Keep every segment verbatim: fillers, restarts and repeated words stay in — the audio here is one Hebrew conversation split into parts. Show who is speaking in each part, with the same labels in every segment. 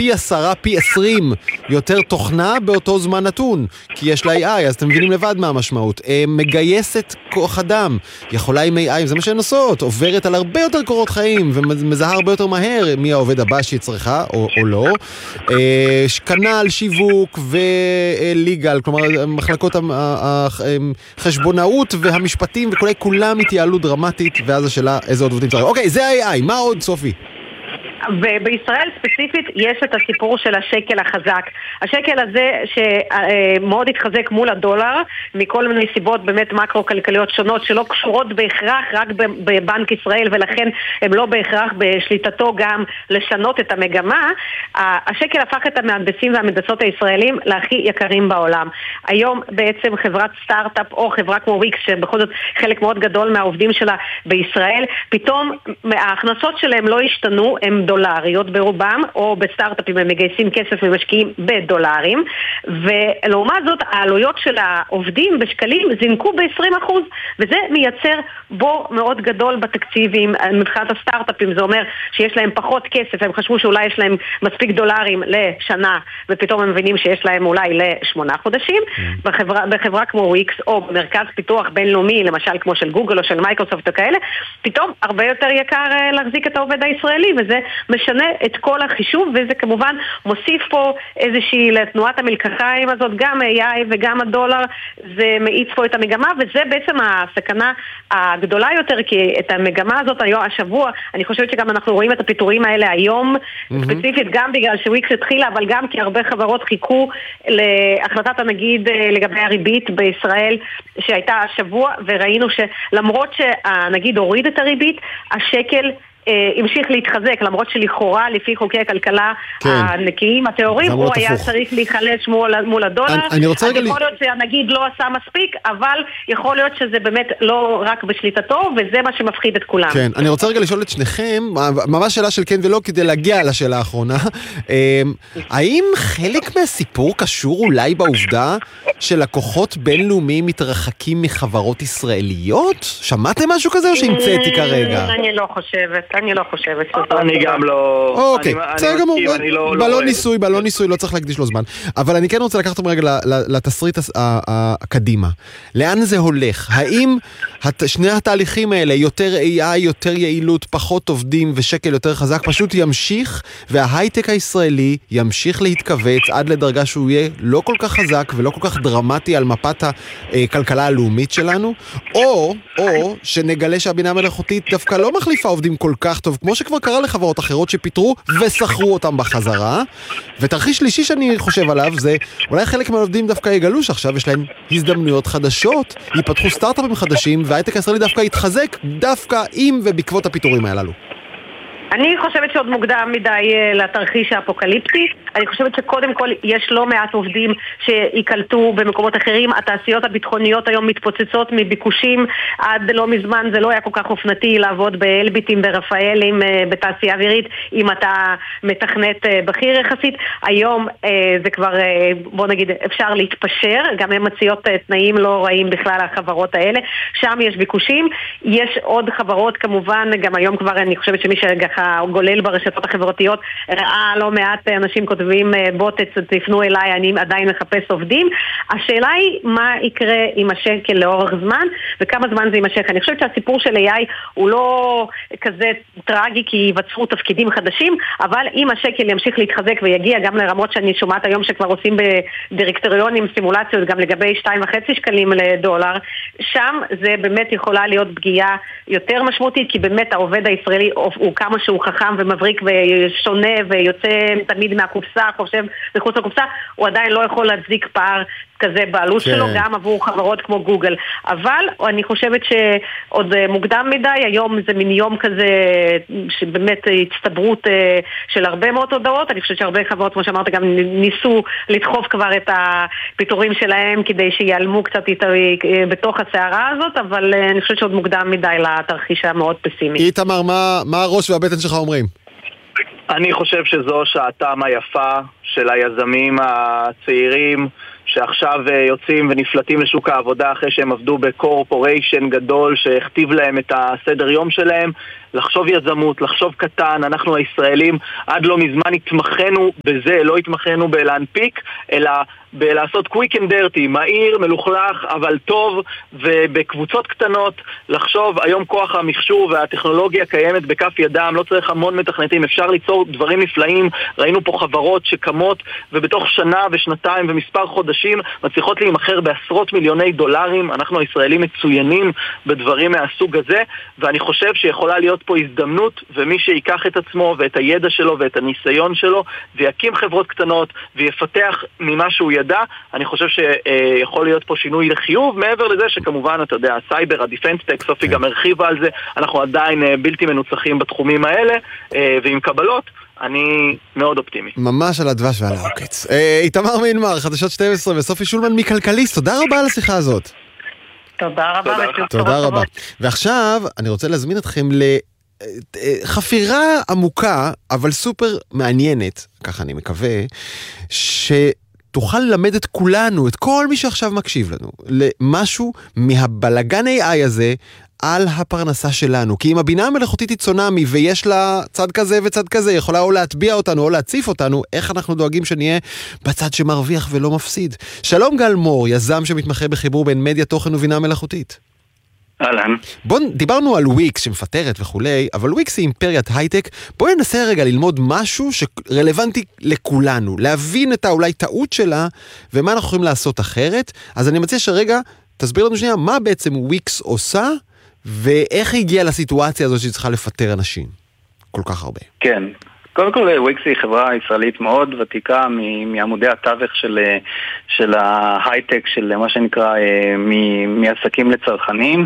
Speaker 1: פי עשרה, פי עשרים יותר תוכנה באותו זמן נתון, כי יש לה איי איי, אז אתם מבינים לבד מה המשמעות. מגייסת כוח אדם, יכולה עם איי איי, זה מה שהן עושות, עוברת על הרבה יותר קורות חיים, ומזהה הרבה יותר מהר מי העובד הבא שהיא צריכה, או, או לא. כנ"ל, שיווק וליגל, כלומר, מחלקות החשבונאות והמשפטים וכולי, כולם התייעלו דרמטית, ואז השאלה איזה עוד עובדים צריך. אוקיי, זה איי איי, מה עוד, סופי?
Speaker 2: ובישראל ספציפית יש את הסיפור של השקל החזק. השקל הזה שמאוד התחזק מול הדולר, מכל מיני סיבות באמת מקרו-כלכליות שונות, שלא קשורות בהכרח רק בבנק ישראל, ולכן הם לא בהכרח בשליטתו גם לשנות את המגמה. השקל הפך את המהנדסים והמהנדסות הישראלים להכי יקרים בעולם. היום בעצם חברת סטארט-אפ או חברה כמו וויקס, שבכל זאת חלק מאוד גדול מהעובדים שלה בישראל, פתאום ההכנסות שלהם לא השתנו, הם דולריות ברובם, או בסטארט-אפים הם מגייסים כסף ומשקיעים בדולרים, ולעומת זאת העלויות של העובדים בשקלים זינקו ב-עשרים אחוז, וזה מייצר בור מאוד גדול בתקציבים. מבחינת הסטארט-אפים זה אומר שיש להם פחות כסף, הם חשבו שאולי יש להם מספיק דולרים לשנה, ופתאום הם מבינים שיש להם אולי לשמונה חודשים. בחברה, בחברה כמו וויקס, או במרכז פיתוח בינלאומי, למשל כמו של גוגל או של מייקרוסופט או כאלה, פתאום הרבה יותר יקר להחזיק את העובד הישראלי, וזה משנה את כל החישוב, וזה כמובן מוסיף פה איזושהי לתנועת המלקחיים הזאת, גם איי איי וגם הדולר, זה מאיץ פה את המגמה, וזה בעצם הסכנה הגדולה יותר, כי את המגמה הזאת היום, השבוע, אני חושבת שגם אנחנו רואים את הפיטורים האלה היום, mm-hmm. ספציפית גם בגלל שוויקס התחילה, אבל גם כי הרבה חברות חיכו להחלטת הנגיד לגבי הריבית בישראל, שהייתה השבוע, וראינו שלמרות שהנגיד הוריד את הריבית, השקל המשיך להתחזק, למרות שלכאורה לפי חוקי הכלכלה כן. הנקיים, התיאורים, הוא היה הפוך. צריך להיחלש מול, מול הדולר. אני, אני רוצה רגע... יכול להיות שהנגיד לא עשה מספיק, אבל יכול להיות שזה באמת לא רק בשליטתו, וזה מה שמפחיד את כולם.
Speaker 1: כן, אני רוצה רגע לשאול את שניכם, ממש שאלה של כן ולא, כדי להגיע לשאלה האחרונה. האם חלק מהסיפור קשור אולי בעובדה שלקוחות בינלאומיים מתרחקים מחברות ישראליות? שמעתם משהו כזה או שהמצאתי כרגע?
Speaker 2: אני לא חושבת. אני לא חושבת שזה...
Speaker 3: אני גם לא...
Speaker 1: אוקיי, בסדר גמור. בלון ניסוי, בלון ניסוי, לא צריך להקדיש לו זמן. אבל אני כן רוצה לקחת אתכם רגע לתסריט הקדימה. לאן זה הולך? האם שני התהליכים האלה, יותר איי איי, יותר יעילות, פחות עובדים ושקל יותר חזק, פשוט ימשיך, וההייטק הישראלי ימשיך להתכווץ עד לדרגה שהוא יהיה לא כל כך חזק ולא כל כך דרמטי על מפת הכלכלה הלאומית שלנו, או, או שנגלה שהבינה המלאכותית דווקא לא מחליפה עובדים כל כך טוב, כמו שכבר קרה לחברות אחרות שפיטרו ושכרו אותם בחזרה. ותרחיש שלישי שאני חושב עליו זה, אולי חלק מהעובדים דווקא יגלו שעכשיו יש להם הזדמנויות חדשות, ייפתחו סטארט-אפים חדשים, וההייטק הישראלי דווקא יתחזק דווקא עם ובעקבות הפיטורים הללו.
Speaker 2: אני חושבת שעוד מוקדם מדי לתרחיש האפוקליפטי. אני חושבת שקודם כל יש לא מעט עובדים שיקלטו במקומות אחרים. התעשיות הביטחוניות היום מתפוצצות מביקושים. עד לא מזמן זה לא היה כל כך אופנתי לעבוד באלביטים, ברפאלים, בתעשייה אווירית, אם אתה מתכנת בכיר יחסית. היום זה כבר, בוא נגיד, אפשר להתפשר. גם הם מציעות תנאים לא רעים בכלל החברות האלה. שם יש ביקושים. יש עוד חברות כמובן, גם היום כבר אני חושבת שמי שגחה גולל ברשתות החברתיות, ראה לא מעט אנשים כותבים בוט, תפנו אליי, אני עדיין מחפש עובדים. השאלה היא מה יקרה עם השקל לאורך זמן, וכמה זמן זה יימשך. אני חושבת שהסיפור של איי איי הוא לא כזה טרגי, כי ייווצרו תפקידים חדשים, אבל אם השקל ימשיך להתחזק ויגיע גם לרמות שאני שומעת היום שכבר עושים בדירקטוריונים סימולציות גם לגבי שתיים וחצי שקלים לדולר, שם זה באמת יכולה להיות פגיעה יותר משמעותית, כי באמת העובד הישראלי הוא כמה שהוא חכם ומבריק ושונה ויוצא תמיד מהקופסה, חושב מחוץ לקופסה, הוא עדיין לא יכול להצדיק פער כזה בעלות כן. שלו, גם עבור חברות כמו גוגל. אבל אני חושבת שעוד מוקדם מדי, היום זה מין יום כזה שבאמת הצטברות של הרבה מאוד הודעות. אני חושבת שהרבה חברות, כמו שאמרת, גם ניסו לדחוף כבר את הפיטורים שלהם כדי שיעלמו קצת בתוך הסערה הזאת, אבל אני חושבת שעוד מוקדם מדי לתרחיש המאוד פסימי.
Speaker 1: איתמר, מה, מה הראש והבטן שלך אומרים?
Speaker 3: אני חושב שזו שעתם היפה של היזמים הצעירים שעכשיו יוצאים ונפלטים לשוק העבודה אחרי שהם עבדו בקורפוריישן גדול שהכתיב להם את הסדר יום שלהם, לחשוב יזמות, לחשוב קטן. אנחנו הישראלים עד לא מזמן התמחנו בזה, לא התמחנו בלהנפיק, אלא בלעשות quick and dirty, מהיר, מלוכלך, אבל טוב, ובקבוצות קטנות, לחשוב, היום כוח המחשוב והטכנולוגיה קיימת בכף ידם, לא צריך המון מתכנתים, אפשר ליצור דברים נפלאים. ראינו פה חברות שקמות, ובתוך שנה ושנתיים ומספר חודשים, מצליחות להימחר בעשרות מיליוני דולרים. אנחנו הישראלים מצוינים בדברים מהסוג הזה, ואני חושב שיכולה להיות פה הזדמנות, ומי שיקח את עצמו ואת הידע שלו ואת הניסיון שלו, ויקים חברות קטנות, ויפתח ממה שהוא ידע, אני חושב שיכול להיות פה שינוי לחיוב, מעבר לזה שכמובן, אתה יודע, הסייבר, הדיפנס טק, סופי גם הרחיבה על זה, אנחנו עדיין בלתי מנוצחים בתחומים האלה, ועם קבלות, אני מאוד אופטימי.
Speaker 1: ממש על הדבש ועל העוקץ. איתמר מינמר, חדשות שתים עשרה, וסופי שולמן מכלכליסט, תודה רבה על השיחה הזאת.
Speaker 2: תודה רבה.
Speaker 1: תודה רבה. ועכשיו, אני רוצה להזמין אתכם לחפירה עמוקה, אבל סופר מעניינת, ככה אני מקווה, ש... תוכל ללמד את כולנו, את כל מי שעכשיו מקשיב לנו, למשהו מהבלגן איי איי הזה על הפרנסה שלנו. כי אם הבינה המלאכותית היא צונמי ויש לה צד כזה וצד כזה, יכולה או להטביע אותנו או להציף אותנו, איך אנחנו דואגים שנהיה בצד שמרוויח ולא מפסיד? שלום גל מור, יזם שמתמחה בחיבור בין מדיה, תוכן ובינה מלאכותית.
Speaker 4: אהלן.
Speaker 1: בוא, דיברנו על וויקס שמפטרת וכולי, אבל וויקס היא אימפריית הייטק. בואי ננסה רגע ללמוד משהו שרלוונטי לכולנו, להבין את האולי טעות שלה, ומה אנחנו יכולים לעשות אחרת. אז אני מציע שרגע, תסביר לנו שנייה, מה בעצם וויקס עושה, ואיך היא הגיעה לסיטואציה הזאת שהיא צריכה לפטר אנשים כל כך הרבה.
Speaker 4: כן. קודם כל, וויקס היא חברה ישראלית מאוד ותיקה מעמודי התווך של, של ההייטק, של מה שנקרא מעסקים לצרכנים.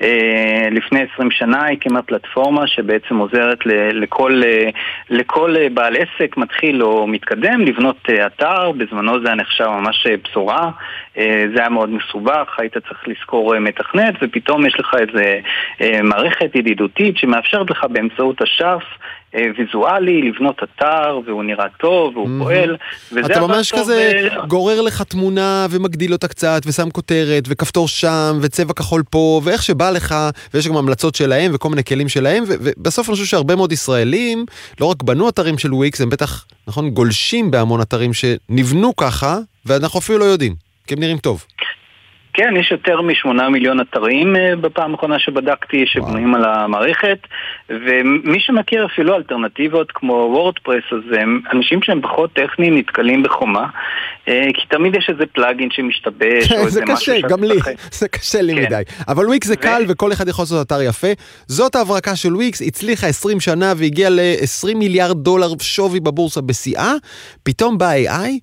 Speaker 4: לפני עשרים שנה היא הקימה פלטפורמה שבעצם עוזרת לכל, לכל בעל עסק מתחיל או מתקדם לבנות אתר. בזמנו זה נחשב ממש בשורה. זה היה מאוד מסובך, היית צריך לזכור מתכנת, ופתאום יש לך איזה מערכת ידידותית שמאפשרת לך באמצעות השף ויזואלי, לבנות אתר, והוא נראה טוב, והוא פועל.
Speaker 1: אתה ממש כזה גורר לך תמונה ומגדיל אותה קצת, ושם כותרת, וכפתור שם, וצבע כחול פה, ואיך שבא לך, ויש גם המלצות שלהם, וכל מיני כלים שלהם, ובסוף אני חושב שהרבה מאוד ישראלים, לא רק בנו אתרים של וויקס, הם בטח, נכון, גולשים בהמון אתרים שנבנו ככה, ואנחנו אפילו לא יודעים, כי הם נראים טוב.
Speaker 4: כן, יש יותר משמונה מיליון אתרים בפעם האחרונה שבדקתי שבנויים על המערכת, ומי שמכיר אפילו אלטרנטיבות כמו וורדפרס, אז הם אנשים שהם פחות טכניים נתקלים בחומה, כי תמיד יש איזה פלאגין שמשתבש.
Speaker 1: זה קשה, גם לי, זה קשה לי מדי. אבל וויקס זה קל וכל אחד יכול לעשות אתר יפה. זאת ההברקה של וויקס, הצליחה עשרים שנה והגיעה ל-עשרים מיליארד דולר שווי בבורסה בשיאה, פתאום בא איי איי.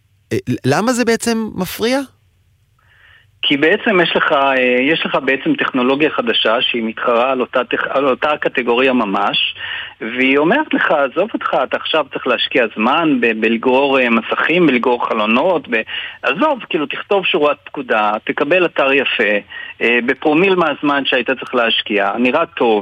Speaker 1: למה זה בעצם מפריע?
Speaker 4: כי בעצם יש לך, יש לך בעצם טכנולוגיה חדשה שהיא מתחרה על אותה, על אותה קטגוריה ממש, והיא אומרת לך, עזוב אותך, אתה עכשיו צריך להשקיע זמן ב- בלגרור מסכים, בלגרור חלונות, ב- עזוב, כאילו תכתוב שורת פקודה, תקבל אתר יפה, בפרומיל מהזמן שהיית צריך להשקיע, נראה טוב,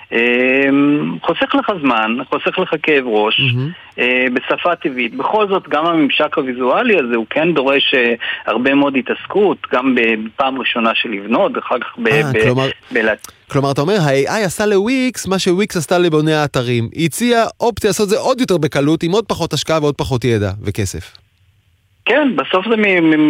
Speaker 4: חוסך לך זמן, חוסך לך כאב ראש, mm-hmm. בשפה טבעית. בכל זאת, גם הממשק הוויזואלי הזה, הוא כן דורש הרבה מאוד התעסקות, גם בפעם ראשונה של לבנות, אחר כך ב...
Speaker 1: 아,
Speaker 4: ב-
Speaker 1: כלומר...
Speaker 4: ב-
Speaker 1: כלומר, אתה אומר, ה-איי איי עשה לוויקס מה שוויקס עשתה לבוני האתרים. היא הציעה אופציה לעשות זה עוד יותר בקלות, עם עוד פחות השקעה ועוד פחות ידע וכסף.
Speaker 4: כן, בסוף זה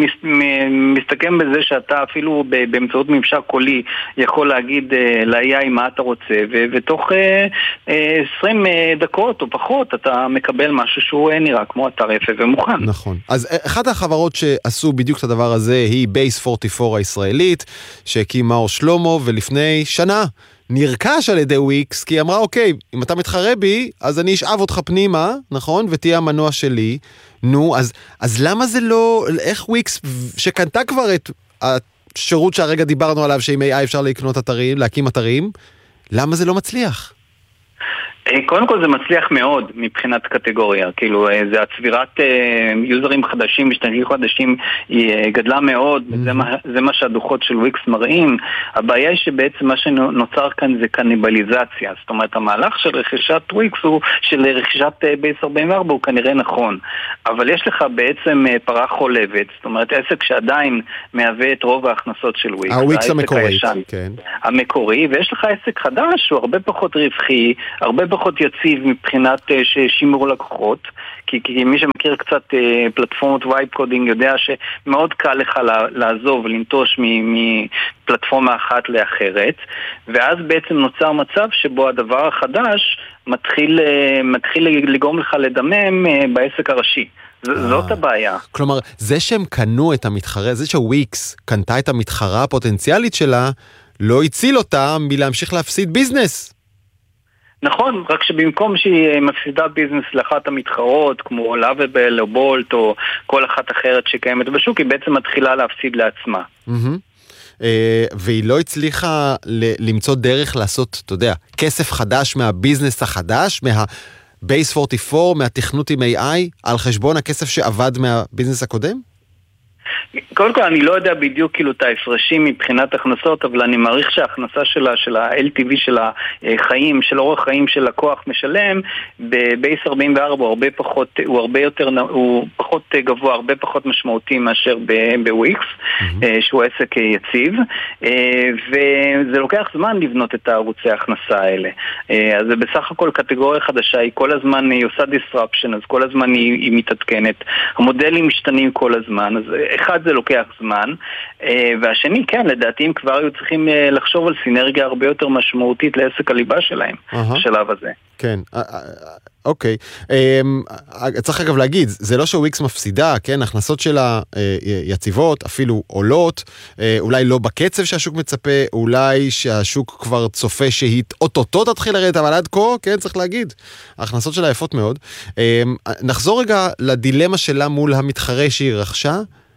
Speaker 4: מסתכם בזה שאתה אפילו באמצעות ממשק קולי יכול להגיד ל-איי איי מה אתה רוצה, ותוך עשרים דקות או פחות אתה מקבל משהו שהוא נראה כמו אתר יפה ומוכן.
Speaker 1: נכון. אז אחת החברות שעשו בדיוק את הדבר הזה היא בייס ארבעים וארבע הישראלית, שהקים מאור שלמה, ולפני שנה נרכש על ידי וויקס, כי היא אמרה, אוקיי, אם אתה מתחרה בי, אז אני אשאב אותך פנימה, נכון? ותהיה המנוע שלי. נו, אז, אז למה זה לא, איך וויקס, שקנתה כבר את השירות שהרגע דיברנו עליו, שעם איי איי אפשר לקנות אתרים, להקים אתרים, למה זה לא מצליח?
Speaker 4: קודם כל זה מצליח מאוד מבחינת קטגוריה, כאילו זה הצבירת יוזרים חדשים, משתמשים חדשים, היא גדלה מאוד, וזה מה, זה מה שהדוחות של וויקס מראים. הבעיה היא שבעצם מה שנוצר כאן זה קניבליזציה, זאת אומרת המהלך של רכישת וויקס הוא, של רכישת בייס ארבעים וארבע הוא כנראה נכון, אבל יש לך בעצם פרה חולבת, זאת אומרת עסק שעדיין מהווה את רוב ההכנסות של וויקס.
Speaker 1: הוויקס המקורי, כן.
Speaker 4: המקורי, ויש לך עסק חדש שהוא הרבה פחות רווחי, הרבה פחות יציב מבחינת שימור לקוחות, כי, כי מי שמכיר קצת פלטפורמות וייב קודינג יודע שמאוד קל לך לעזוב ולנטוש מפלטפורמה אחת לאחרת, ואז בעצם נוצר מצב שבו הדבר החדש מתחיל, מתחיל לגרום לך לדמם בעסק הראשי. זאת הבעיה.
Speaker 1: כלומר, זה שהם קנו את המתחרה, זה שוויקס קנתה את המתחרה הפוטנציאלית שלה, לא הציל אותה מלהמשיך להפסיד ביזנס.
Speaker 4: נכון, רק שבמקום שהיא מפסידה ביזנס לאחת המתחרות, כמו לאביבל או בולט או כל אחת אחרת שקיימת בשוק, היא בעצם מתחילה להפסיד לעצמה.
Speaker 1: והיא לא הצליחה למצוא דרך לעשות, אתה יודע, כסף חדש מהביזנס החדש, מה... בייס ארבעים וארבע, מהתכנות עם איי איי, על חשבון הכסף שעבד מהביזנס הקודם?
Speaker 4: קודם כל אני לא יודע בדיוק כאילו את ההפרשים מבחינת הכנסות, אבל אני מעריך שההכנסה שלה, של ה-אל טי וי של החיים, של אורח חיים של לקוח משלם, בבייס ארבעים וארבע הוא הרבה פחות, הוא הרבה יותר, הוא פחות גבוה, הרבה פחות משמעותי מאשר בוויקס, שהוא עסק יציב, וזה לוקח זמן לבנות את הערוצי ההכנסה האלה. אז זה בסך הכל קטגוריה חדשה, היא כל הזמן, היא עושה disruption, אז כל הזמן היא, היא מתעדכנת. המודלים משתנים כל הזמן, אז אחד זה לוקח זמן, והשני, כן, לדעתי הם כבר היו צריכים לחשוב על סינרגיה הרבה יותר משמעותית לעסק הליבה שלהם, בשלב הזה.
Speaker 1: כן, אוקיי. צריך אגב להגיד, זה לא שוויקס מפסידה, כן, הכנסות שלה יציבות, אפילו עולות, אולי לא בקצב שהשוק מצפה, אולי שהשוק כבר צופה שהיא אוטוטו תתחיל לרדת, אבל עד כה, כן, צריך להגיד, ההכנסות שלה יפות מאוד. נחזור רגע לדילמה שלה מול המתחרה שהיא רכשה,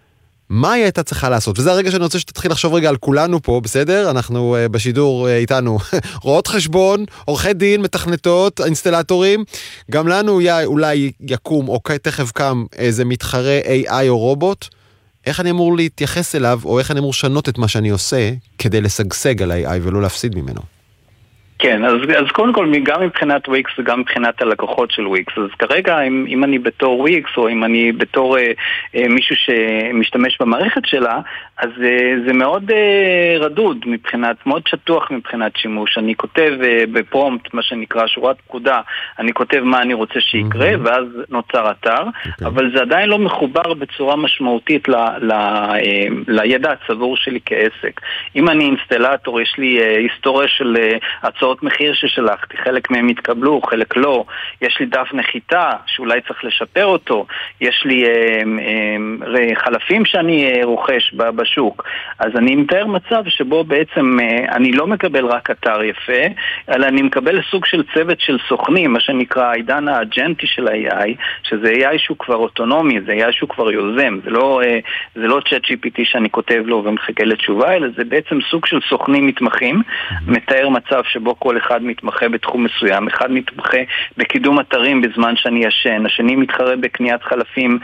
Speaker 1: מה היא הייתה צריכה לעשות? וזה הרגע שאני רוצה שתתחיל לחשוב רגע על כולנו פה, בסדר? אנחנו uh, בשידור uh, איתנו רואות חשבון, עורכי דין, מתכנתות, אינסטלטורים. גם לנו יהיה, אולי יקום או תכף קם איזה מתחרה איי איי או רובוט. איך אני אמור להתייחס אליו, או איך אני אמור לשנות את מה שאני עושה כדי לשגשג על איי איי ולא להפסיד ממנו?
Speaker 4: כן, אז, אז קודם כל, גם מבחינת וויקס וגם מבחינת הלקוחות של וויקס. אז כרגע, אם, אם אני בתור וויקס, או אם אני בתור אה, אה, מישהו שמשתמש במערכת שלה, אז אה, זה מאוד אה, רדוד מבחינת, מאוד שטוח מבחינת שימוש. אני כותב אה, בפרומפט, מה שנקרא שורת פקודה, אני כותב מה אני רוצה שיקרה, mm-hmm. ואז נוצר אתר, okay. אבל זה עדיין לא מחובר בצורה משמעותית ל, ל, אה, לידע הצבור שלי כעסק. אם אני אינסטלטור, יש לי אה, היסטוריה של אה, הצעות מחיר ששלחתי, חלק מהם התקבלו, חלק לא. יש לי דף נחיתה שאולי צריך לשפר אותו, יש לי אה, אה, חלפים שאני אה, רוכש בשוק. אז אני מתאר מצב שבו בעצם אה, אני לא מקבל רק אתר יפה, אלא אני מקבל סוג של צוות של סוכנים, מה שנקרא העידן האג'נטי של ה-איי איי, שזה איי איי שהוא כבר אוטונומי, זה איי איי שהוא כבר יוזם, זה לא, אה, זה לא צ'אט ג'י פי טי שאני כותב לו ומחכה לתשובה, אלא זה בעצם סוג של סוכנים מתמחים, מתאר מצב שבו כל אחד מתמחה בתחום מסוים, אחד מתמחה בקידום אתרים בזמן שאני ישן, השני מתחרה בקניית חלפים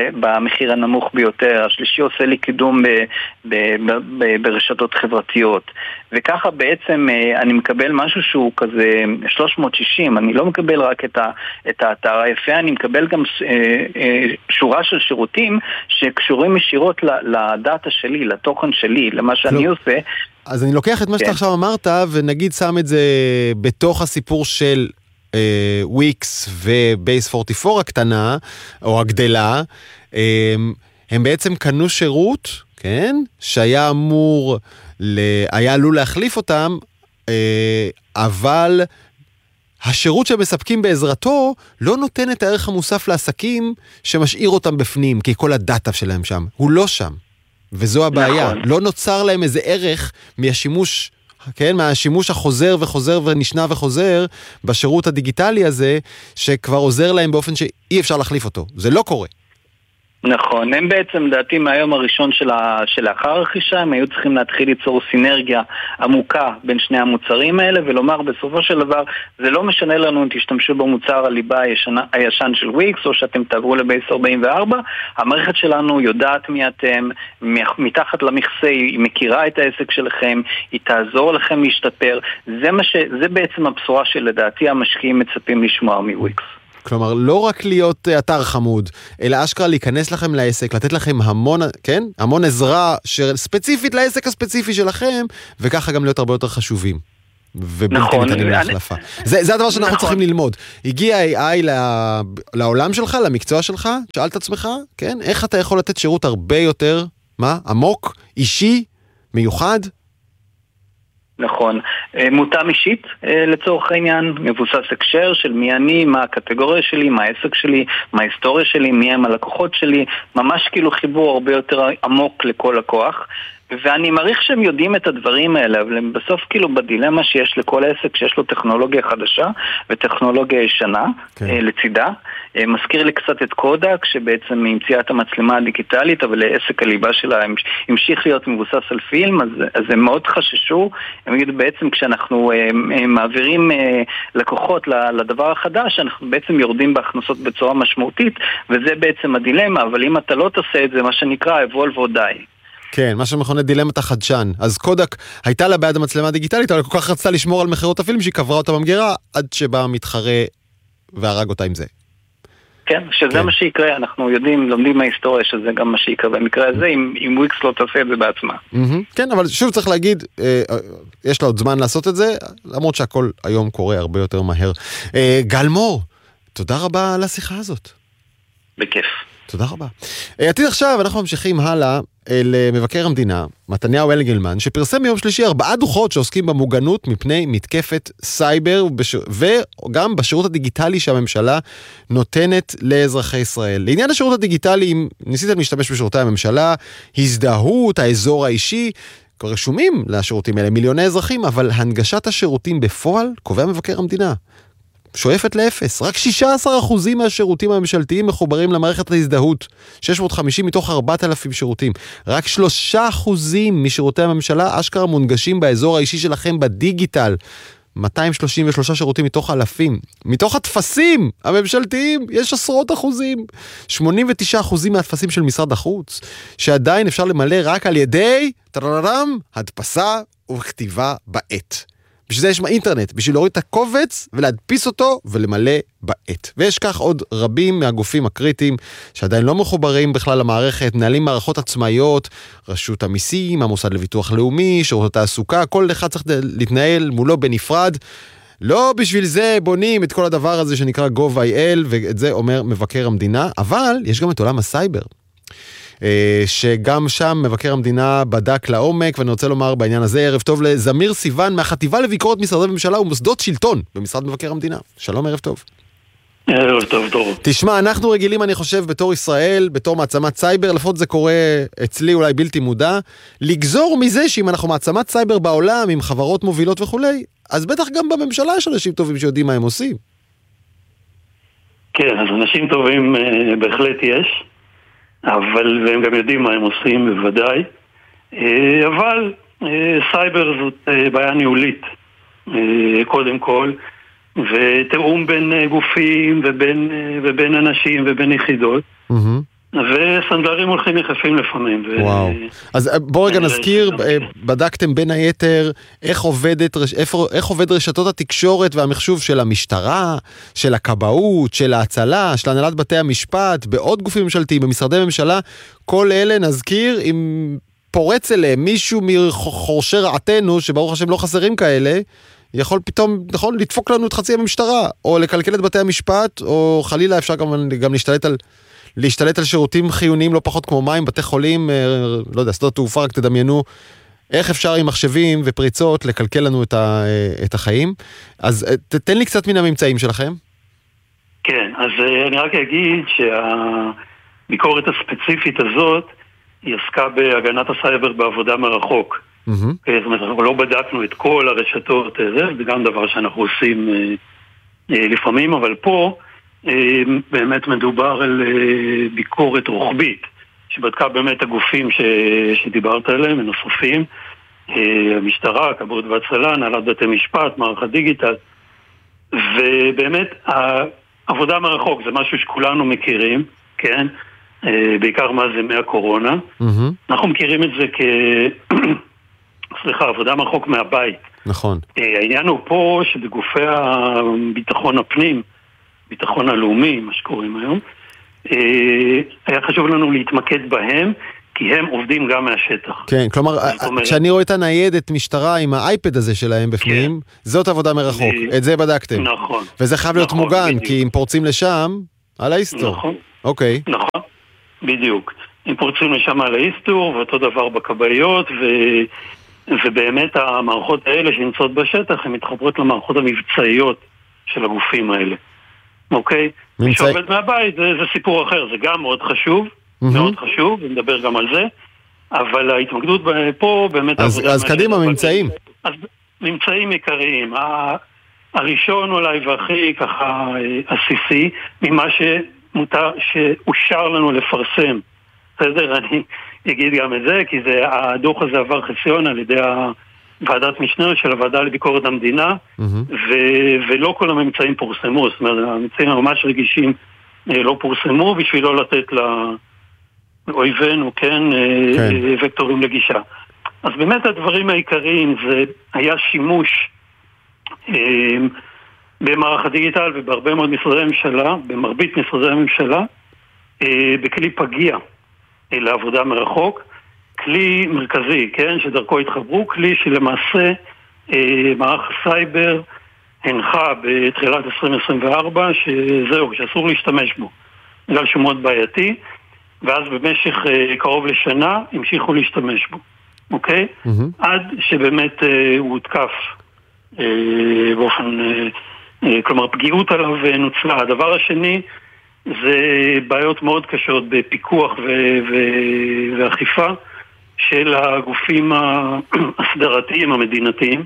Speaker 4: במחיר הנמוך ביותר, השלישי עושה לי קידום ב, ב, ב, ב, ברשתות חברתיות, וככה בעצם אני מקבל משהו שהוא כזה שלוש מאות שישים, אני לא מקבל רק את, ה, את האתר היפה, אני מקבל גם שורה של שירותים שקשורים ישירות לדאטה שלי, לתוכן שלי, למה שאני עושה.
Speaker 1: אז אני לוקח את מה שאתה עכשיו אמרת, ונגיד שם את זה בתוך הסיפור של וויקס ובייס ארבעים וארבע הקטנה, או הגדלה, הם בעצם קנו שירות, כן? שהיה אמור, היה עלול להחליף אותם, אבל השירות שמספקים בעזרתו לא נותן את הערך המוסף לעסקים שמשאיר אותם בפנים, כי כל הדאטה שלהם שם, הוא לא שם. וזו הבעיה. נכון. לא נוצר להם איזה ערך מהשימוש, כן, מהשימוש החוזר וחוזר ונשנה וחוזר בשירות הדיגיטלי הזה, שכבר עוזר להם באופן שאי אפשר להחליף אותו. זה לא קורה.
Speaker 4: נכון, הם בעצם דעתי מהיום הראשון של לאחר הרכישה, הם היו צריכים להתחיל ליצור סינרגיה עמוקה בין שני המוצרים האלה, ולומר בסופו של דבר, זה לא משנה לנו אם תשתמשו במוצר הליבה הישן, הישן של וויקס, או שאתם תעברו לבייס ארבעים וארבע, המערכת שלנו יודעת מי אתם, מתחת למכסה, היא מכירה את העסק שלכם, היא תעזור לכם להשתפר, זה, מה ש, זה בעצם הבשורה שלדעתי המשקיעים מצפים לשמוע מוויקס.
Speaker 1: כלומר, לא רק להיות אתר חמוד, אלא אשכרה להיכנס לכם לעסק, לתת לכם המון, כן? המון עזרה ספציפית לעסק הספציפי שלכם, וככה גם להיות הרבה יותר חשובים. ובלתי ניתנים להחלפה. זה הדבר שאנחנו צריכים ללמוד. הגיע איי איי לעולם שלך, למקצוע שלך, שאלת עצמך, כן? איך אתה יכול לתת שירות הרבה יותר, מה? עמוק, אישי, מיוחד?
Speaker 4: נכון. מותאם אישית לצורך העניין, מבוסס הקשר של מי אני, מה הקטגוריה שלי, מה העסק שלי, מה ההיסטוריה שלי, מי הם הלקוחות שלי, ממש כאילו חיבור הרבה יותר עמוק לכל לקוח. ואני מעריך שהם יודעים את הדברים האלה, אבל הם בסוף כאילו בדילמה שיש לכל עסק שיש לו טכנולוגיה חדשה וטכנולוגיה ישנה okay. לצידה. מזכיר לי קצת את קודק, שבעצם המציאה את המצלמה הדיגיטלית, אבל לעסק הליבה שלה המשיך להיות מבוסס על פילם, אז, אז הם מאוד חששו. הם יגידו בעצם כשאנחנו מעבירים לקוחות לדבר החדש, אנחנו בעצם יורדים בהכנסות בצורה משמעותית, וזה בעצם הדילמה, אבל אם אתה לא תעשה את זה, מה שנקרא, evolve or die.
Speaker 1: כן, מה שמכונה דילמת החדשן. אז קודק הייתה לה בעד המצלמה הדיגיטלית, אבל כל כך רצתה לשמור על מחירות הפילם שהיא קברה אותה במגירה, עד שבא מתחרה והרג אותה עם זה.
Speaker 4: כן, שזה כן. מה שיקרה, אנחנו יודעים, לומדים מההיסטוריה שזה גם מה שיקרה במקרה הזה, אם, אם וויקס לא תעשה את זה בעצמה.
Speaker 1: Mm-hmm. כן, אבל שוב צריך להגיד, אה, יש לה עוד זמן לעשות את זה, למרות שהכל היום קורה הרבה יותר מהר. אה, גל מור, תודה רבה על השיחה הזאת.
Speaker 4: בכיף.
Speaker 1: תודה רבה. עתיד עכשיו, אנחנו ממשיכים הלאה אל מבקר המדינה, מתניהו אנגלמן, שפרסם ביום שלישי ארבעה דוחות שעוסקים במוגנות מפני מתקפת סייבר, וגם בשירות הדיגיטלי שהממשלה נותנת לאזרחי ישראל. לעניין השירות הדיגיטלי, אם ניסיתם להשתמש בשירותי הממשלה, הזדהות, האזור האישי, רשומים לשירותים האלה מיליוני אזרחים, אבל הנגשת השירותים בפועל, קובע מבקר המדינה, שואפת לאפס. רק שישה עשר אחוזים מהשירותים הממשלתיים מחוברים למערכת ההזדהות. שש מאות וחמישים מתוך ארבעת אלפים שירותים. רק שלושה אחוזים משירותי הממשלה אשכרה מונגשים באזור האישי שלכם בדיגיטל. מאתיים שלושים ושלושה שירותים מתוך אלפים. מתוך התפסים הממשלתיים יש עשרות אחוזים. שמונים ותשעה אחוזים מהתפסים של משרד החוץ, שעדיין אפשר למלא רק על ידי טררם, הדפסה וכתיבה בעת. בשביל זה יש מהאינטרנט, בשביל להוריד את הקובץ ולהדפיס אותו ולמלא בעת. ויש כך עוד רבים מהגופים הקריטיים שעדיין לא מחוברים בכלל למערכת, נהלים מערכות עצמאיות, רשות המיסים, המוסד לביטוח לאומי, שירות התעסוקה, כל אחד צריך להתנהל מולו בנפרד. לא בשביל זה בונים את כל הדבר הזה שנקרא gov.il, ואת זה אומר מבקר המדינה, אבל יש גם את עולם הסייבר. שגם שם מבקר המדינה בדק לעומק, ואני רוצה לומר בעניין הזה, ערב טוב לזמיר סיוון מהחטיבה לביקורת משרדי ממשלה ומוסדות שלטון במשרד מבקר המדינה. שלום, ערב טוב.
Speaker 5: ערב טוב, טוב.
Speaker 1: תשמע, אנחנו רגילים, אני חושב, בתור ישראל, בתור מעצמת סייבר, לפחות זה קורה אצלי אולי בלתי מודע, לגזור מזה שאם אנחנו מעצמת סייבר בעולם, עם חברות מובילות וכולי, אז בטח גם בממשלה יש אנשים טובים שיודעים מה הם עושים.
Speaker 5: כן, אז אנשים טובים בהחלט יש. אבל, והם גם יודעים מה הם עושים בוודאי, אבל סייבר זאת בעיה ניהולית קודם כל, ותאום בין גופים ובין, ובין אנשים ובין יחידות, וסנדלרים הולכים יחפים לפעמים.
Speaker 1: וואו. אז בואו רגע נזכיר, בדקתם בין היתר איך עובדת, איך עובד רשתות התקשורת והמחשוב של המשטרה, של הכבאות, של ההצלה, של הנהלת בתי המשפט, בעוד גופים ממשלתיים, במשרדי ממשלה, כל אלה נזכיר, אם פורץ אליהם מישהו מחורשי רעתנו, שברוך השם לא חסרים כאלה, יכול פתאום, נכון, לדפוק לנו את חצי המשטרה, או לקלקל את בתי המשפט, או חלילה אפשר גם, גם להשתלט על להשתלט על שירותים חיוניים לא פחות כמו מים, בתי חולים, לא יודע, שדות תעופה, רק תדמיינו איך אפשר עם מחשבים ופריצות לקלקל לנו את, ה, את החיים. אז תתן לי קצת מן הממצאים שלכם.
Speaker 5: כן, אז אני רק אגיד שהביקורת הספציפית הזאת היא עסקה בהגנת הסייבר בעבודה מרחוק. Mm-hmm. זאת אומרת, אנחנו לא בדקנו את כל הרשתות, זה גם דבר שאנחנו עושים לפעמים, אבל פה באמת מדובר על ביקורת רוחבית שבדקה באמת הגופים ש... שדיברת עליהם, הנוספים, המשטרה, הכבאות והצלה, הנהלת בתי משפט, מערך הדיגיטל, ובאמת העבודה מרחוק זה משהו שכולנו מכירים, כן? בעיקר מה זה מהקורונה. Mm-hmm. אנחנו מכירים את זה כ... סליחה, עבודה מרחוק מהבית.
Speaker 1: נכון.
Speaker 5: העניין הוא פה שבגופי הביטחון הפנים ביטחון הלאומי, מה שקוראים היום, היה חשוב לנו להתמקד בהם, כי הם עובדים גם מהשטח.
Speaker 1: כן, כלומר, כשאני רואה את הניידת משטרה עם האייפד הזה שלהם בפנים, זאת עבודה מרחוק, את זה בדקתם.
Speaker 5: נכון.
Speaker 1: וזה חייב להיות מוגן, כי אם פורצים לשם, על ההיסטור.
Speaker 5: נכון.
Speaker 1: אוקיי.
Speaker 5: נכון, בדיוק. אם פורצים לשם על ההיסטור, ואותו דבר בכבאיות, ו... ובאמת המערכות האלה שנמצאות בשטח, הן מתחברות למערכות המבצעיות של הגופים האלה. אוקיי? מי שעובד מהבית, זה, זה סיפור אחר, זה גם מאוד חשוב, mm-hmm. מאוד חשוב, נדבר גם על זה, אבל ההתמקדות פה באמת...
Speaker 1: אז, אז קדימה, ממצאים.
Speaker 5: אז ממצאים עיקריים. הראשון אולי והכי ככה עסיסי, ממה שמותר, שאושר לנו לפרסם. בסדר, אני אגיד גם את זה, כי זה, הדוח הזה עבר חסיון על ידי ועדת משנה של הוועדה לביקורת המדינה, mm-hmm. ו- ולא כל הממצאים פורסמו, זאת אומרת, הממצאים ממש רגישים לא פורסמו, בשביל לא לתת לאויבינו, כן, כן. וקטורים לגישה. אז באמת הדברים העיקריים זה היה שימוש אה, במערך הדיגיטל ובהרבה מאוד משרדי ממשלה, במרבית משרדי הממשלה, אה, בכלי פגיע אה, לעבודה מרחוק, כלי מרכזי, כן, שדרכו התחברו, כלי שלמעשה אה, מערך הסייבר הנחה בתחילת עשרים עשרים וארבע שזהו, שאסור להשתמש בו, בגלל שהוא מאוד בעייתי, ואז במשך אה, קרוב לשנה המשיכו להשתמש בו, אוקיי? Mm-hmm. עד שבאמת אה, הוא הותקף אה, באופן, אה, אה, כלומר פגיעות עליו נוצלה. הדבר השני זה בעיות מאוד קשות בפיקוח ו- ו- ואכיפה של הגופים הסדרתיים המדינתיים,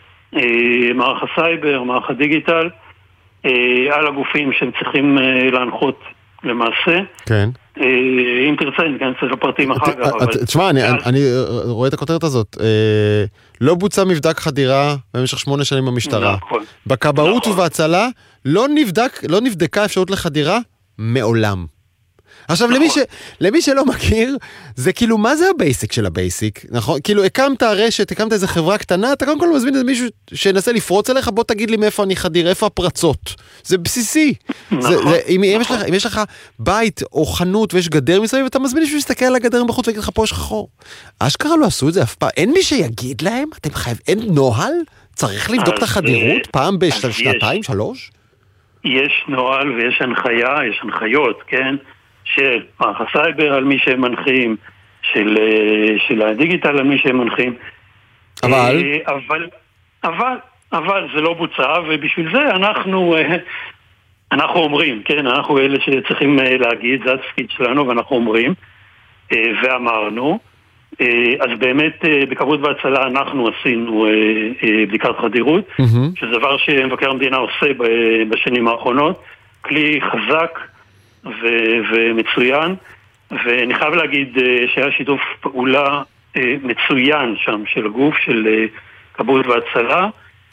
Speaker 5: מערך הסייבר, מערך הדיגיטל, על הגופים שהם צריכים להנחות למעשה.
Speaker 1: כן.
Speaker 5: אם תרצה, ניכנס לפרטים אחר כך.
Speaker 1: תשמע, אני רואה את הכותרת הזאת. לא בוצע מבדק חדירה במשך שמונה שנים במשטרה. בכבאות ובהצלה לא נבדקה אפשרות לחדירה מעולם. עכשיו, למי, ש... למי שלא מכיר, זה כאילו, מה זה הבייסיק של הבייסיק? נכון? כאילו, הקמת הרשת, הקמת איזה חברה קטנה, אתה קודם כל מזמין איזה מישהו שנסה לפרוץ אליך, בוא תגיד לי מאיפה אני חדיר, איפה הפרצות. זה בסיסי. נכון. זה, זה, אם, אם, יש לך, אם יש לך בית או חנות ויש גדר מסביב, אתה מזמין מישהו להסתכל על הגדר בחוץ ויגיד לך, פה יש לך חור. אשכרה לא עשו את זה אף פעם. אין מי שיגיד להם? אתם חייב, אין נוהל? צריך לבדוק את החדירות פעם בשנתיים, שלוש?
Speaker 5: יש נוהל ויש הנחיה, יש הנחיות, כן? של מערך הסייבר על מי שהם מנחים, של, של הדיגיטל על מי שהם מנחים.
Speaker 1: אבל?
Speaker 5: אבל, אבל, אבל זה לא בוצע, ובשביל זה אנחנו, אנחנו אומרים, כן, אנחנו אלה שצריכים להגיד, זה התפקיד שלנו, ואנחנו אומרים, ואמרנו, אז באמת בכבאות והצלה אנחנו עשינו בדיקת חדירות, mm-hmm. שזה דבר שמבקר המדינה עושה בשנים האחרונות, כלי חזק, ו- ומצוין, ואני חייב להגיד שהיה שיתוף פעולה מצוין שם של הגוף של כבאות והצלה,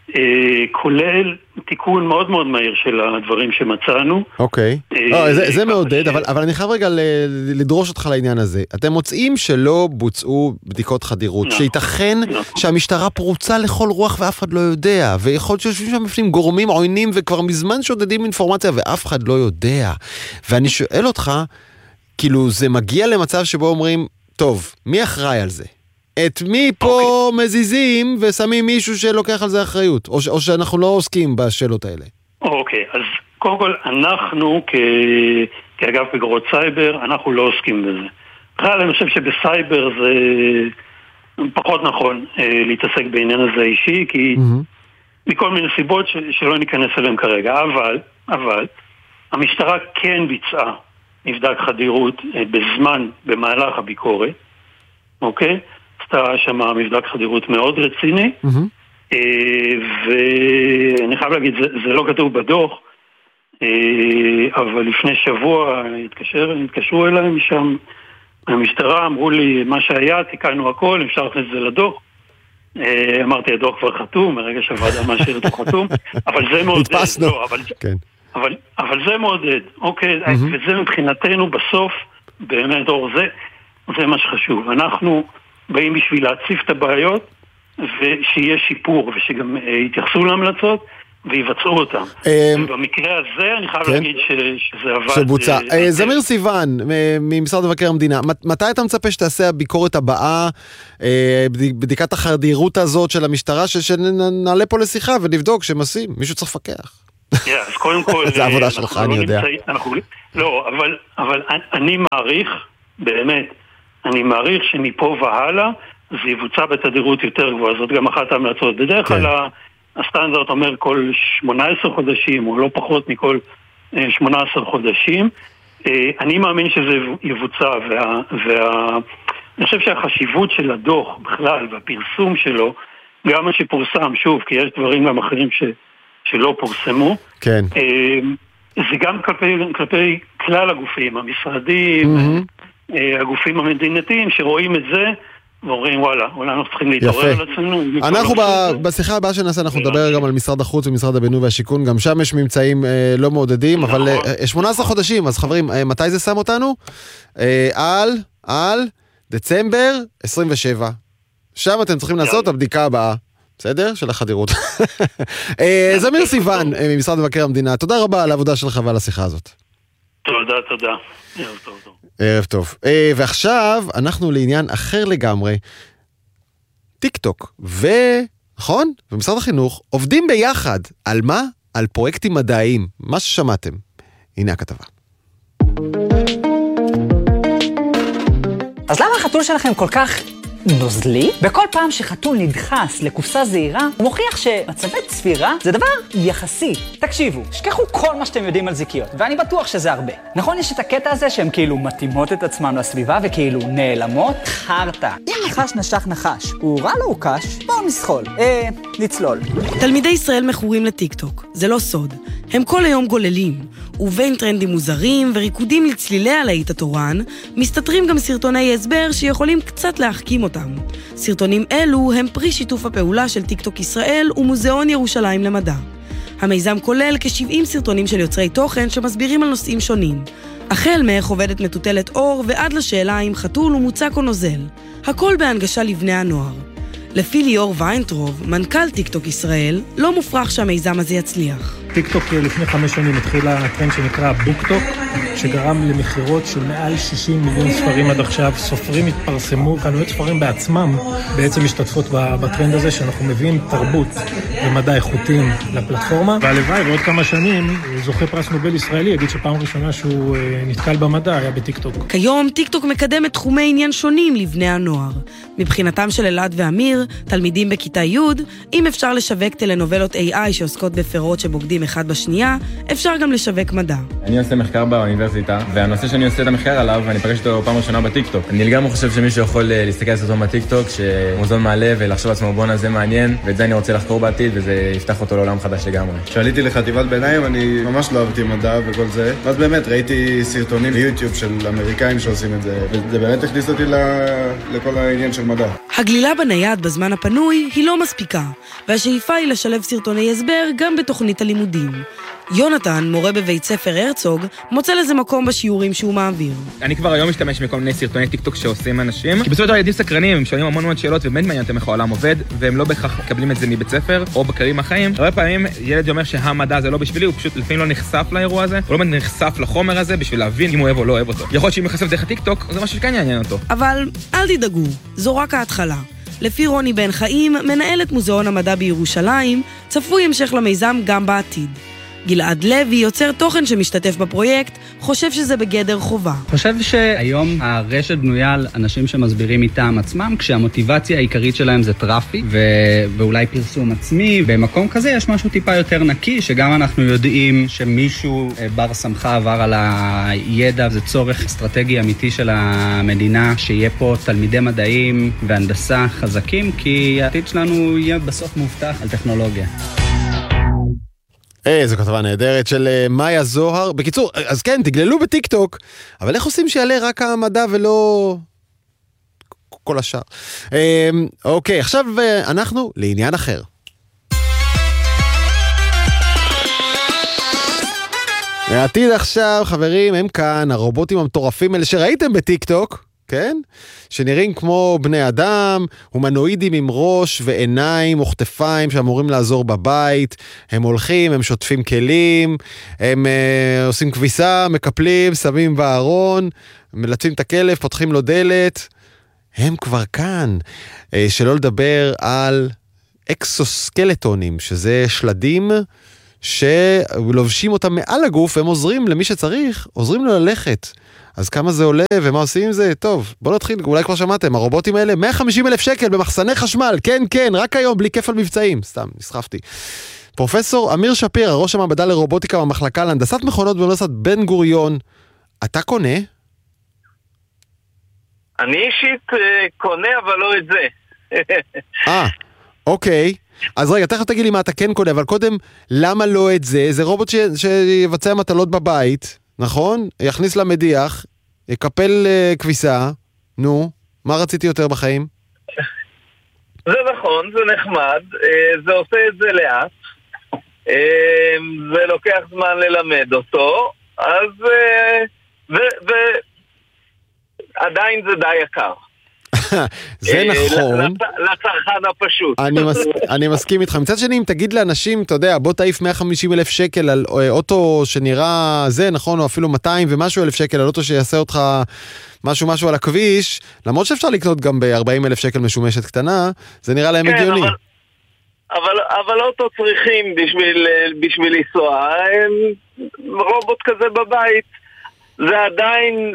Speaker 5: כולל תיקון מאוד מאוד מהיר של הדברים שמצאנו.
Speaker 1: אוקיי, זה מעודד, אבל אני חייב רגע לדרוש אותך לעניין הזה. אתם מוצאים שלא בוצעו בדיקות חדירות, שייתכן שהמשטרה פרוצה לכל רוח ואף אחד לא יודע, ויכול להיות שיושבים שם בפנים גורמים עוינים וכבר מזמן שודדים אינפורמציה ואף אחד לא יודע. ואני שואל אותך, כאילו זה מגיע למצב שבו אומרים, טוב, מי אחראי על זה? את מי פה okay. מזיזים ושמים מישהו שלוקח על זה אחריות, או, ש- או שאנחנו לא עוסקים בשאלות האלה?
Speaker 5: אוקיי, okay, אז קודם כל אנחנו כ... כאגף ביקורת סייבר, אנחנו לא עוסקים בזה. בכלל אני חושב שבסייבר זה פחות נכון אה, להתעסק בעניין הזה אישי, כי mm-hmm. מכל מיני סיבות ש... שלא ניכנס אליהם כרגע, אבל, אבל המשטרה כן ביצעה מבדק חדירות אה, בזמן, במהלך הביקורת, אוקיי? Okay? עשתה שם מבדק חדירות מאוד רציני, mm-hmm. ואני חייב להגיד, זה, זה לא כתוב בדוח, אבל לפני שבוע התקשר, התקשרו אליי משם, המשטרה אמרו לי, מה שהיה, תיקנו הכל, אפשר להכניס את זה לדוח. אמרתי, הדוח כבר חתום, מרגע שהוועדה מאשר את החתום, אבל זה מעודד.
Speaker 1: התפסנו.
Speaker 5: לא, אבל,
Speaker 1: כן.
Speaker 5: אבל, אבל זה מעודד, אוקיי, mm-hmm. וזה מבחינתנו בסוף, באמת, אור, זה, זה מה שחשוב. אנחנו באים בשביל להציף את הבעיות ושיהיה שיפור ושגם יתייחסו להמלצות ויבצעו אותם. ובמקרה הזה אני חייב להגיד שזה עבד...
Speaker 1: שבוצע. זמיר סיוון, ממשרד מבקר המדינה, מתי אתה מצפה שתעשה הביקורת הבאה, בדיקת החדירות הזאת של המשטרה, שנעלה פה לשיחה ונבדוק שהם עושים? מישהו צריך לפקח.
Speaker 5: אז קודם כל...
Speaker 1: זה העבודה שלך, אני יודע.
Speaker 5: לא, אבל אני מעריך, באמת, אני מעריך שמפה והלאה, זה יבוצע בתדירות יותר גבוהה, זאת גם אחת ההמלצות. בדרך כלל הסטנדרט אומר כל שמונה עשרה חודשים, או לא פחות מכל שמונה עשרה חודשים. אני מאמין שזה יבוצע, ואני חושב שהחשיבות של הדוח בכלל, והפרסום שלו, גם מה שפורסם, שוב, כי יש דברים גם אחרים ש, שלא פורסמו,
Speaker 1: כן.
Speaker 5: זה גם כלפי, כלפי כלל הגופים, המשרדים, mm-hmm. הגופים המדינתיים שרואים את זה, ואומרים וואלה, אולי אנחנו צריכים להתעורר על עצמנו.
Speaker 1: אנחנו בשיחה הבאה שנעשה, אנחנו נדבר גם על משרד החוץ ומשרד הבינוי והשיכון, גם שם יש ממצאים לא מעודדים, אבל שמונה עשרה חודשים, אז חברים, מתי זה שם אותנו? על, על דצמבר עשרים ושבע. שם אתם צריכים לעשות את הבדיקה הבאה. בסדר? של החדירות. זמיר סיוון, ממשרד מבקר המדינה, תודה רבה על העבודה שלך ועל השיחה הזאת.
Speaker 5: תודה, תודה. ערב טוב, טוב.
Speaker 1: ערב טוב. ועכשיו אנחנו לעניין אחר לגמרי. טיק טוק, ו... נכון? ומשרד החינוך עובדים ביחד. על מה? על פרויקטים מדעיים. מה ששמעתם. הנה הכתבה.
Speaker 6: אז למה החתול שלכם כל כך נוזלי? בכל פעם שחתול נדחס לקופסה זהירה, הוא מוכיח שמצבי צפירה זה דבר יחסי. תקשיבו, שכחו כל מה שאתם יודעים על זיקיות, ואני בטוח שזה הרבה. נכון, יש את הקטע הזה שהן כאילו מתאימות את עצמם לסביבה וכאילו נעלמות? חרטה. אם נחש נשך נחש, הוא רע לו הוא קש, בואו נסחול. אה, נצלול.
Speaker 7: תלמידי ישראל מכורים לטיקטוק, זה לא סוד. הם כל היום גוללים, ובין טרנדים מוזרים וריקודים לצלילי הלהיט התורן, מסתתרים גם סרטוני הסבר שיכולים קצת להחכים אותם. סרטונים אלו הם פרי שיתוף הפעולה של טיקטוק ישראל ומוזיאון ירושלים למדע. המיזם כולל כ-שבעים סרטונים של יוצרי תוכן שמסבירים על נושאים שונים. החל מאיך עובדת מטוטלת אור ועד לשאלה אם חתול הוא מוצק או נוזל. הכל בהנגשה לבני הנוער. לפי ליאור ויינטרוב, מנכ"ל טיקטוק ישראל, לא מופרך שהמיזם הזה יצליח.
Speaker 8: טיקטוק לפני חמש שנים התחילה טרנד שנקרא בוקטוק, שגרם למחירות של מעל שישים מיליון ספרים עד עכשיו. סופרים התפרסמו, חנויות ספרים בעצמם בעצם משתתפות בטרנד הזה, שאנחנו מביאים תרבות ומדע איכותיים לפלטפורמה. והלוואי, ועוד כמה שנים, זוכה פרס נובל ישראלי, יגיד שפעם ראשונה שהוא נתקל במדע היה בטיקטוק.
Speaker 7: כיום טיקטוק מקדם את תחומי עניין שונים לבני הנוער. מבחינתם של אלעד ואמיר, תלמידים בכיתה י', אם אפשר לשווק טלנובלות איי איי שעוסקות בפירות שבוגדים אחד בשנייה, אפשר גם לשווק מדע.
Speaker 9: אני עושה מחקר באוניברסיטה, והנושא שאני עושה את המחקר עליו, ואני פגש אותו פעם ראשונה בטיקטוק. אני לגמרי חושב שמישהו יכול להסתכל על סרטון בטיקטוק, שמוזון מעלה ולחשוב לעצמו בונה זה מעניין, ואת זה אני רוצה לחקור בעתיד, וזה יפתח אותו לעולם חדש לגמרי. כשעליתי לחטיבת ביניים, אני ממש לא אהבתי מדע וכל זה. ואז באמת ראיתי סרטונים ביוטיוב של אמריקאים שעושים את זה, וזה באמת הכניס אותי לכל העניין של מדע.
Speaker 7: הגלילה בנייד בזמן הפנוי היא לא מספיקה, והשאיפה היא לשלב סרטוני הסבר גם בתוכנית הלימודים. יונתן, מורה בבית ספר הרצוג, מוצא לזה מקום בשיעורים שהוא מעביר.
Speaker 10: אני כבר היום משתמש בכל מיני סרטוני טיקטוק שעושים אנשים, כי בסופו של דבר ילדים סקרנים, הם שואלים המון המון שאלות ובאמת מעניין אותם איך העולם עובד, והם לא בהכרח מקבלים את זה מבית ספר או בקרים החיים. הרבה פעמים ילד אומר שהמדע זה לא בשבילי, הוא פשוט לפעמים לא נחשף לאירוע הזה, הוא לא נחשף לחומר הזה בשביל להבין אם הוא אוהב או לא אוהב אותו. יכול להיות שאם נחשף דרך הטיקטוק, זה משהו שכן יעניין אותו. אבל אל תדאגו, זו רק ההתחלה. לפי רוני בן חיים, מנהלת מוזיאון המדע בירושלים, צפוי המשך למיזם גם בעתיד. גלעד לוי, יוצר תוכן שמשתתף בפרויקט, חושב שזה בגדר חובה.
Speaker 11: חושב שהיום הרשת בנויה על אנשים שמסבירים איתם עצמם, כשהמוטיבציה העיקרית שלהם זה טראפיק, ו... ואולי פרסום עצמי. במקום כזה יש משהו טיפה יותר נקי, שגם אנחנו יודעים שמישהו בר סמכה עבר על הידע, זה צורך אסטרטגי אמיתי של המדינה, שיהיה פה תלמידי מדעים והנדסה חזקים, כי העתיד שלנו יהיה בסוף מובטח על טכנולוגיה.
Speaker 1: איזו כתבה נהדרת של מאיה זוהר. בקיצור, אז כן, תגללו בטיקטוק, אבל איך עושים שיעלה רק המדע ולא כל השאר? אוקיי, עכשיו אנחנו לעניין אחר. העתיד עכשיו, חברים, הם כאן, הרובוטים המטורפים האלה שראיתם בטיקטוק, כן? שנראים כמו בני אדם, הומנואידים עם ראש ועיניים או כתפיים שאמורים לעזור בבית, הם הולכים, הם שוטפים כלים, הם אה, עושים כביסה, מקפלים, שמים בארון, מלטפים את הכלב, פותחים לו דלת, הם כבר כאן. אה, שלא לדבר על אקסוסקלטונים, שזה שלדים שלובשים אותם מעל הגוף, והם עוזרים למי שצריך, עוזרים לו ללכת. אז כמה זה עולה ומה עושים עם זה? טוב, בוא נתחיל, אולי כבר שמעתם, הרובוטים האלה, מאה וחמישים אלף שקל במחסני חשמל, כן, כן, רק היום, בלי כפל מבצעים, סתם, נסחפתי. פרופסור אמיר שפירא, ראש המעבדה לרובוטיקה במחלקה להנדסת מכונות באוניברסיטת בן גוריון, אתה קונה?
Speaker 3: אני אישית קונה, אבל לא את זה.
Speaker 1: אה, אוקיי. אז רגע, תכף תגיד לי מה אתה כן קונה, אבל קודם, למה לא את זה? זה רובוט ש... שיבצע מטלות בבית, נכון? יכניס למדיח, יקפל uh, כביסה, נו, מה רציתי יותר בחיים?
Speaker 3: זה נכון, זה נחמד, זה עושה את זה לאט, זה לוקח זמן ללמד אותו, אז ועדיין זה די יקר.
Speaker 1: זה נכון.
Speaker 3: לצרכן הפשוט.
Speaker 1: אני מסכים איתך. מצד שני, אם תגיד לאנשים, אתה יודע, בוא תעיף מאה וחמישים אלף שקל על אוטו שנראה זה, נכון, או אפילו מאתיים ומשהו אלף שקל על אוטו שיעשה אותך משהו משהו על הכביש, למרות שאפשר לקנות גם ב-ארבעים אלף שקל משומשת קטנה, זה נראה להם הגיוני.
Speaker 3: אבל אוטו צריכים בשביל לנסוע. רובוט כזה בבית, זה עדיין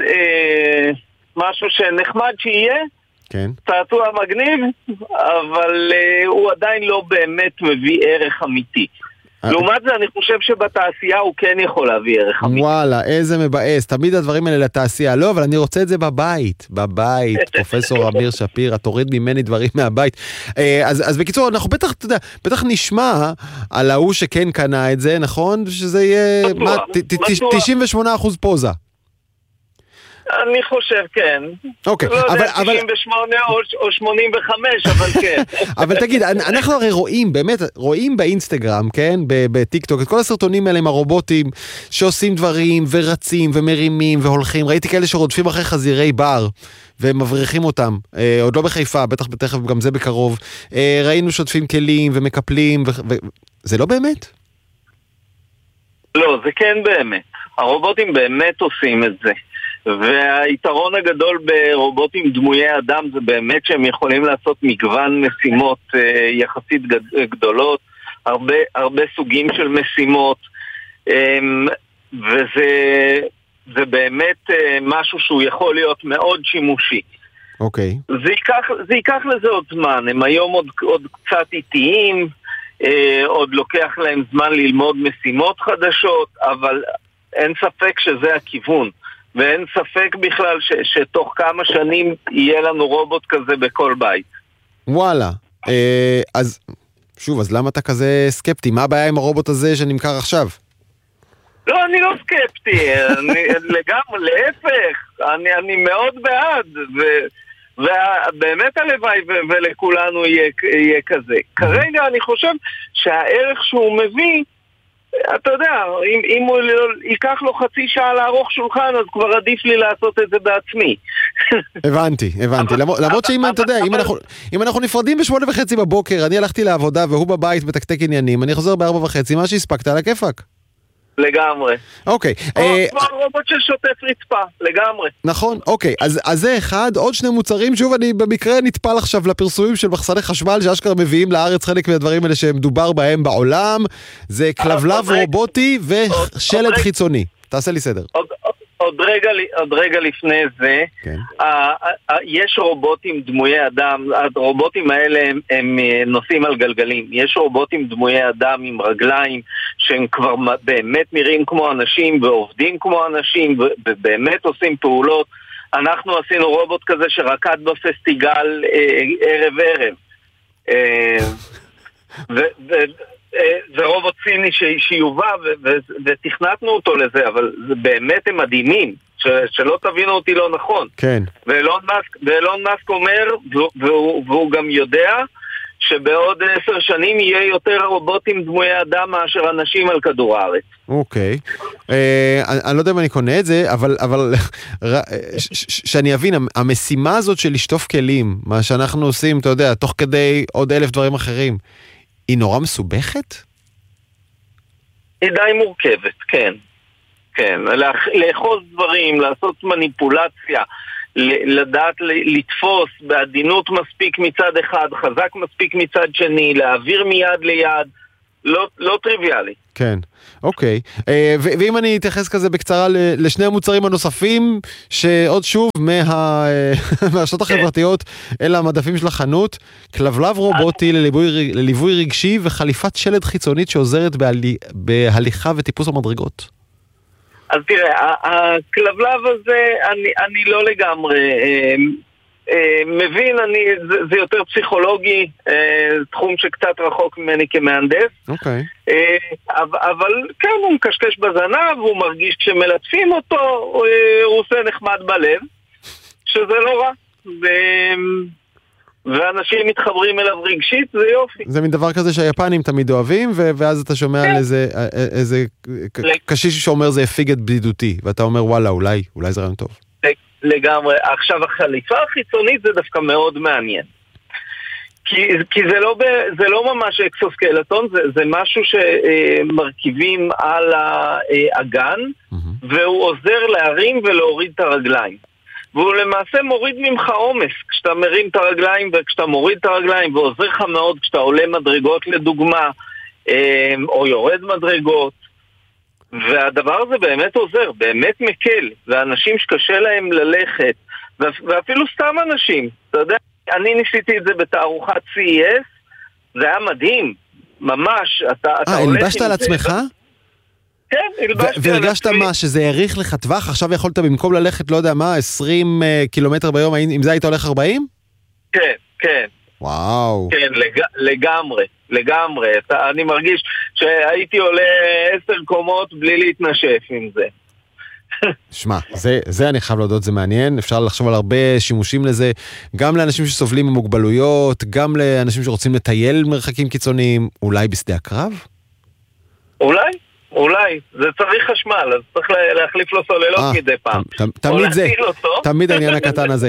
Speaker 3: משהו שנחמד שיהיה, כן. צעצוע מגניב, אבל uh, הוא עדיין לא באמת מביא ערך אמיתי. לעומת זה אני חושב שבתעשייה הוא כן יכול להביא ערך אמיתי.
Speaker 1: וואלה, איזה מבאס, תמיד הדברים האלה לתעשייה. לא, אבל אני רוצה את זה בבית, בבית, פרופסור אמיר שפירא, תוריד ממני דברים מהבית. אז, אז בקיצור, אנחנו בטח, אתה יודע, בטח נשמע על ההוא שכן קנה את זה, נכון? שזה יהיה תשעים ושמונה אחוז פוזה.
Speaker 3: אני חושב, כן.
Speaker 1: אוקיי,
Speaker 3: לא
Speaker 1: אבל...
Speaker 3: יודע, תשעים ושמונה או שמונים וחמש, אבל כן.
Speaker 1: אבל תגיד, אנחנו הרי רואים, באמת, רואים באינסטגרם, כן, בטיקטוק, את כל הסרטונים האלה עם הרובוטים שעושים דברים ורצים ומרימים והולכים. ראיתי כאלה שרודפים אחרי חזירי בר ומבריחים אותם. אה, עוד לא בחיפה, בטח בתכף גם זה בקרוב. אה, ראינו שוטפים כלים ומקפלים, ו... ו... זה לא באמת?
Speaker 3: לא, זה כן באמת. הרובוטים באמת עושים את זה. והיתרון הגדול ברובוטים דמויי אדם זה באמת שהם יכולים לעשות מגוון משימות אה, יחסית גדולות, הרבה, הרבה סוגים של משימות, אה, וזה זה באמת אה, משהו שהוא יכול להיות מאוד שימושי.
Speaker 1: אוקיי.
Speaker 3: זה ייקח, זה ייקח לזה עוד זמן, הם היום עוד, עוד קצת איטיים, אה, עוד לוקח להם זמן ללמוד משימות חדשות, אבל אין ספק שזה הכיוון. ואין ספק בכלל ש, שתוך כמה שנים יהיה לנו רובוט כזה בכל בית.
Speaker 1: וואלה. אה, אז, שוב, אז למה אתה כזה סקפטי? מה הבעיה עם הרובוט הזה שנמכר עכשיו?
Speaker 3: לא, אני לא סקפטי. אני, לגמרי, להפך. אני, אני מאוד בעד. ו, ובאמת הלוואי ו, ולכולנו יהיה, יהיה כזה. כרגע אני חושב שהערך שהוא מביא, אתה יודע, אם, אם הוא ייקח לו חצי שעה לערוך שולחן, אז כבר עדיף לי לעשות את זה בעצמי.
Speaker 1: הבנתי, הבנתי. למרות שאם אתה יודע, אם אנחנו נפרדים בשמונה וחצי בבוקר, אני הלכתי לעבודה והוא בבית בתקתק עניינים, אני חוזר בארבע וחצי, מה שהספקת על הכיפק.
Speaker 3: לגמרי.
Speaker 1: אוקיי.
Speaker 3: כמו רובוט של שוטף רצפה, לגמרי.
Speaker 1: נכון, אוקיי. אז זה אחד, עוד שני מוצרים, שוב אני במקרה נטפל עכשיו לפרסומים של מחסני חשמל, שאשכרה מביאים לארץ חלק מהדברים האלה שמדובר בהם בעולם, זה כלבלב רובוטי ושלד חיצוני. תעשה לי סדר.
Speaker 3: עוד רגע, עוד רגע לפני זה, כן. ה, ה, ה, יש רובוטים דמויי אדם, הרובוטים האלה הם, הם נוסעים על גלגלים, יש רובוטים דמויי אדם עם רגליים שהם כבר באמת נראים כמו אנשים ועובדים כמו אנשים ובאמת עושים פעולות. אנחנו עשינו רובוט כזה שרקד בפסטיגל אה, ערב ערב אה, ו... ו זה רובוט סיני שיובא ותכנתנו אותו לזה, אבל באמת הם מדהימים, שלא תבינו אותי לא נכון.
Speaker 1: כן.
Speaker 3: ואילון מאסק אומר, והוא גם יודע, שבעוד עשר שנים יהיה יותר רובוטים דמויי אדם מאשר אנשים על כדור הארץ.
Speaker 1: אוקיי. אני לא יודע אם אני קונה את זה, אבל שאני אבין, המשימה הזאת של לשטוף כלים, מה שאנחנו עושים, אתה יודע, תוך כדי עוד אלף דברים אחרים, היא נורא מסובכת?
Speaker 3: היא די מורכבת, כן. כן, לאחוז דברים, לעשות מניפולציה, לדעת לתפוס בעדינות מספיק מצד אחד, חזק מספיק מצד שני, להעביר מיד ליד, לא, לא טריוויאלי.
Speaker 1: כן, אוקיי. ו- ואם אני אתייחס כזה בקצרה לשני המוצרים הנוספים, שעוד שוב מה, מהרשתות החברתיות אל המדפים של החנות, כלבלב רובוטי לליווי, לליווי רגשי וחליפת שלד חיצונית שעוזרת בהלי, בהליכה וטיפוס המדרגות.
Speaker 3: אז תראה, הכלבלב הזה, אני, אני לא לגמרי אה, אה, מבין, אני, זה, זה יותר פסיכולוגי, אה, תחום שקצת רחוק ממני כמהנדס.
Speaker 1: אוקיי.
Speaker 3: אה, אבל, אבל כן, הוא מקשקש בזנב, הוא מרגיש כשמלטפים אותו, הוא, הוא עושה נחמד בלב, שזה לא רע. ו... ואנשים מתחברים אליו רגשית, זה יופי.
Speaker 1: זה מין דבר כזה שהיפנים תמיד אוהבים, ואז אתה שומע על איזה, איזה קשיש שאומר זה הפיג את בדידותי, ואתה אומר וואלה, אולי, אולי זה רעיון טוב.
Speaker 3: לגמרי. עכשיו, החליפה החיצונית זה דווקא מאוד מעניין. כי, כי זה לא, זה לא ממש אקסוסקלטון, זה, זה משהו שמרכיבים על האגן, והוא עוזר להרים ולהוריד את הרגליים. והוא למעשה מוריד ממך עומס כשאתה מרים את הרגליים וכשאתה מוריד את הרגליים, ועוזר לך מאוד כשאתה עולה מדרגות לדוגמה, או יורד מדרגות, והדבר הזה באמת עוזר, באמת מקל, ואנשים שקשה להם ללכת, ואפילו סתם אנשים, אתה יודע, אני ניסיתי את זה בתערוכת סי אי אס, זה היה מדהים, ממש, אתה, אתה
Speaker 1: אה, הלבשת על עצמך?
Speaker 3: כן, הלבשתי.
Speaker 1: והרגשת מה, שזה העריך לך טווח? עכשיו יכולת במקום ללכת, לא יודע מה, עשרים קילומטר ביום, אם זה היית הולך ארבעים?
Speaker 3: כן, כן.
Speaker 1: וואו.
Speaker 3: כן, לג... לגמרי, לגמרי. אתה, אני מרגיש שהייתי עולה עשר קומות בלי להתנשף עם זה.
Speaker 1: שמע, זה, זה אני חייב להודות, זה מעניין, אפשר לחשוב על הרבה שימושים לזה, גם לאנשים שסובלים ממוגבלויות, גם לאנשים שרוצים לטייל מרחקים קיצוניים, אולי בשדה הקרב?
Speaker 3: אולי, אולי, זה צריך חשמל, אז צריך להחליף לו סוללות מדי פעם.
Speaker 1: תמיד זה, תמיד העניין הקטן הזה.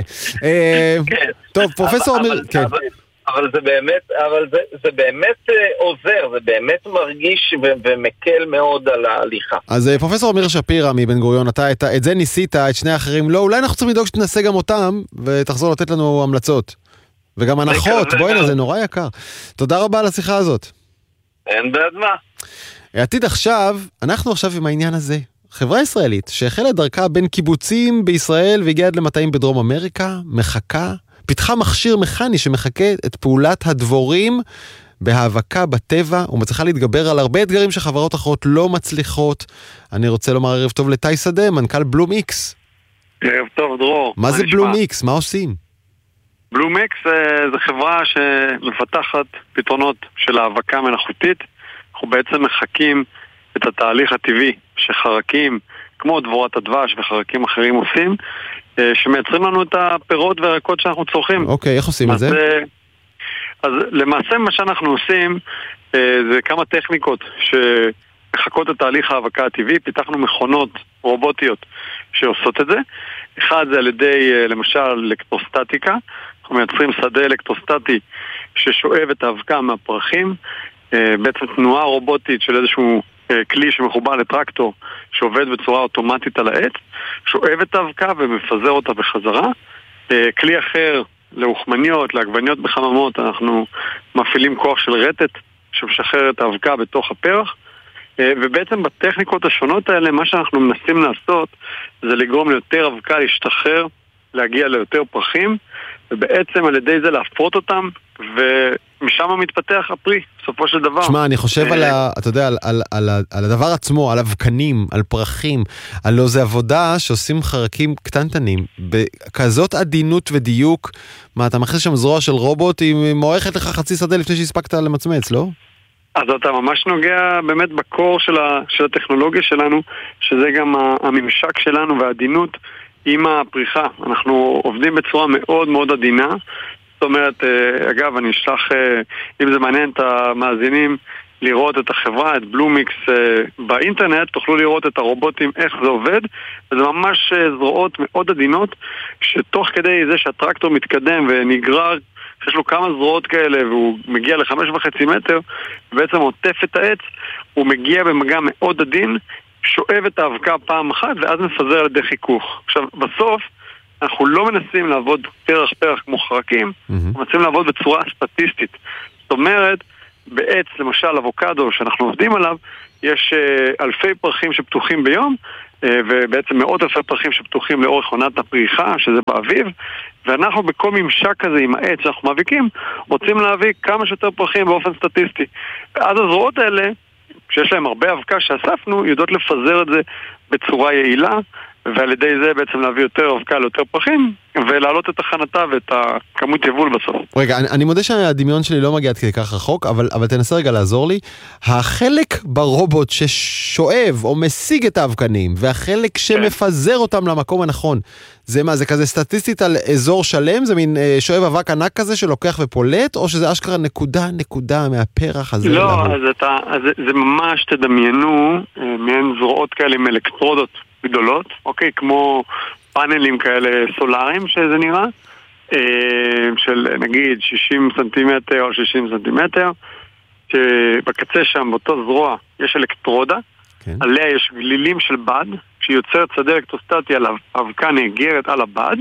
Speaker 1: טוב, פרופסור אמיר, כן.
Speaker 3: אבל זה באמת, אבל זה, זה באמת עוזר, זה באמת מרגיש ו- ומקל מאוד על ההליכה.
Speaker 1: אז פרופסור אמיר שפירא מבן גוריון, אתה את, את זה ניסית, את שני האחרים לא, אולי אנחנו צריכים לדאוג שתנסה גם אותם, ותחזור לתת לנו המלצות. וגם הנחות, בואי נה, זה נורא יקר. תודה רבה על השיחה הזאת.
Speaker 3: אין בעד מה.
Speaker 1: עתיד עכשיו, אנחנו עכשיו עם העניין הזה. חברה ישראלית שהחלה דרכה בין קיבוצים בישראל והגיעה עד למטעים בדרום אמריקה, מחכה, פיתחה מכשיר מכני שמחכה את פעולת הדבורים בהאבקה בטבע, ומצליחה להתגבר על הרבה אתגרים שחברות אחרות לא מצליחות. אני רוצה לומר ערב טוב לטי שדה, מנכ"ל בלום איקס.
Speaker 12: ערב טוב דרור.
Speaker 1: מה זה בלום איקס? מה עושים?
Speaker 12: בלום איקס זה חברה שמפתחת פתרונות של האבקה מלאכותית. אנחנו בעצם מחכים את התהליך הטבעי שחרקים, כמו דבורת הדבש וחרקים אחרים עושים, שמייצרים לנו את הפירות והירקות שאנחנו צורכים.
Speaker 1: אוקיי, איך עושים את זה?
Speaker 12: אז למעשה מה שאנחנו עושים זה כמה טכניקות שמחכות את תהליך האבקה הטבעי. פיתחנו מכונות רובוטיות שעושות את זה. אחד זה על ידי למשל אלקטרוסטטיקה. אנחנו מייצרים שדה אלקטרוסטטי ששואב את האבקה מהפרחים, בעצם תנועה רובוטית של איזשהו כלי שמחובר לטרקטור שעובד בצורה אוטומטית על העץ, שואב את האבקה ומפזר אותה בחזרה. כלי אחר לאוכמניות, לעגבניות בחממות, אנחנו מפעילים כוח של רטט שמשחרר את האבקה בתוך הפרח, ובעצם בטכניקות השונות האלה מה שאנחנו מנסים לעשות זה לגרום ליותר אבקה להשתחרר, להגיע ליותר פרחים, ובעצם על ידי זה להפרות אותם, ומשם מתפתח הפרי, בסופו של דבר.
Speaker 1: שמע, אני חושב על, ה, אתה יודע, על, על, על, על הדבר עצמו, על אבקנים, על פרחים, על לא זה עבודה שעושים חרקים קטנטנים, בכזאת עדינות ודיוק. מה, אתה מכניס שם זרוע של רובוט, היא מוערכת לך חצי שדה לפני שהספקת למצמץ, לא?
Speaker 12: אז אתה ממש נוגע באמת בקור של, ה, של הטכנולוגיה שלנו, שזה גם הממשק שלנו והעדינות עם הפריחה. אנחנו עובדים בצורה מאוד מאוד עדינה, אומרת, אגב, אני אשלח, אם זה מעניין את המאזינים, לראות את החברה, את בלומיקס באינטרנט, תוכלו לראות את הרובוטים, איך זה עובד, וזה ממש זרועות מאוד עדינות, שתוך כדי זה שהטרקטור מתקדם ונגרר, יש לו כמה זרועות כאלה, והוא מגיע לחמש וחצי מטר, ובעצם עוטף את העץ, הוא מגיע במגע מאוד עדין, שואב את האבקה פעם אחת, ואז מפזר על ידי חיכוך. עכשיו, בסוף, אנחנו לא מנסים לעבוד פרח פרח כמו חרקים, אנחנו מנסים לעבוד בצורה סטטיסטית. זאת אומרת, בעץ, למשל, אבוקדו, שאנחנו עובדים עליו, יש uh, אלפי פרחים שפתוחים ביום, uh, ובעצם מאות אלפי פרחים שפתוחים לאורך עונת הפריחה, שזה באביב, ואנחנו בכל ממשק כזה עם העץ שאנחנו מאביקים, רוצים להביא כמה שיותר פרחים באופן סטטיסטי. ואז הזרועות האלה, כשיש להם הרבה אבקה שאספנו, יודעות לפזר את זה בצורה יעילה, ועל ידי זה בעצם להביא יותר אבקה ליותר פרחים, ולהעלות את הכנתה ואת הכמות יבול בסוף.
Speaker 1: רגע, אני, אני מודה שהדמיון שלי לא מגיע עד כדי כך רחוק, אבל, אבל תנסה רגע לעזור לי. החלק ברובוט ששואב או משיג את האבקנים, והחלק שמפזר אותם למקום הנכון, זה מה, זה כזה סטטיסטית על אזור שלם? זה מין אה, שואב אבק ענק כזה שלוקח ופולט, או שזה אשכרה נקודה נקודה מהפרח הזה?
Speaker 12: לא, אז, אתה, אז זה, זה ממש תדמיינו, אה, מעין זרועות כאלה עם אלקטרודות גדולות, אוקיי, כמו פאנלים כאלה סולאריים שזה נראה, של נגיד שישים סנטימטר או שישים סנטימטר, שבקצה שם באותו זרוע יש אלקטרודה, כן. עליה יש גלילים של בד, שיוצרת שדה אלקטרוסטטי על אבקה נאגרת על הבד,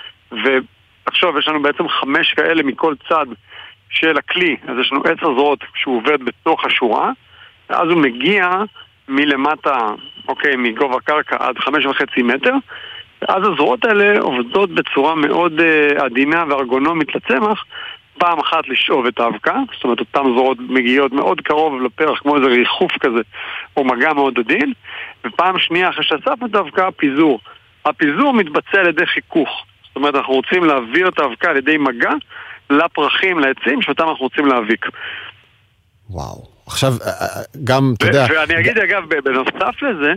Speaker 12: ועכשיו יש לנו בעצם חמש כאלה מכל צד של הכלי, אז יש לנו עשר זרועות שהוא עובד בתוך השורה, ואז הוא מגיע מלמטה, אוקיי, מגובה קרקע עד חמש וחצי מטר, ואז הזרועות האלה עובדות בצורה מאוד uh, עדינה וארגונומית לצמח, פעם אחת לשאוב את האבקה, זאת אומרת, אותן זרועות מגיעות מאוד קרוב לפרח, כמו איזה ריחוף כזה, או מגע מאוד עדין, ופעם שנייה, אחרי שאספנו את האבקה, הפיזור. הפיזור מתבצע על ידי חיכוך, זאת אומרת, אנחנו רוצים להעביר את האבקה על ידי מגע לפרחים, לעצים, שאותם אנחנו רוצים להאביק.
Speaker 1: וואו. עכשיו, גם, אתה יודע...
Speaker 12: ואני אגיד, אגב, בנוסף לזה,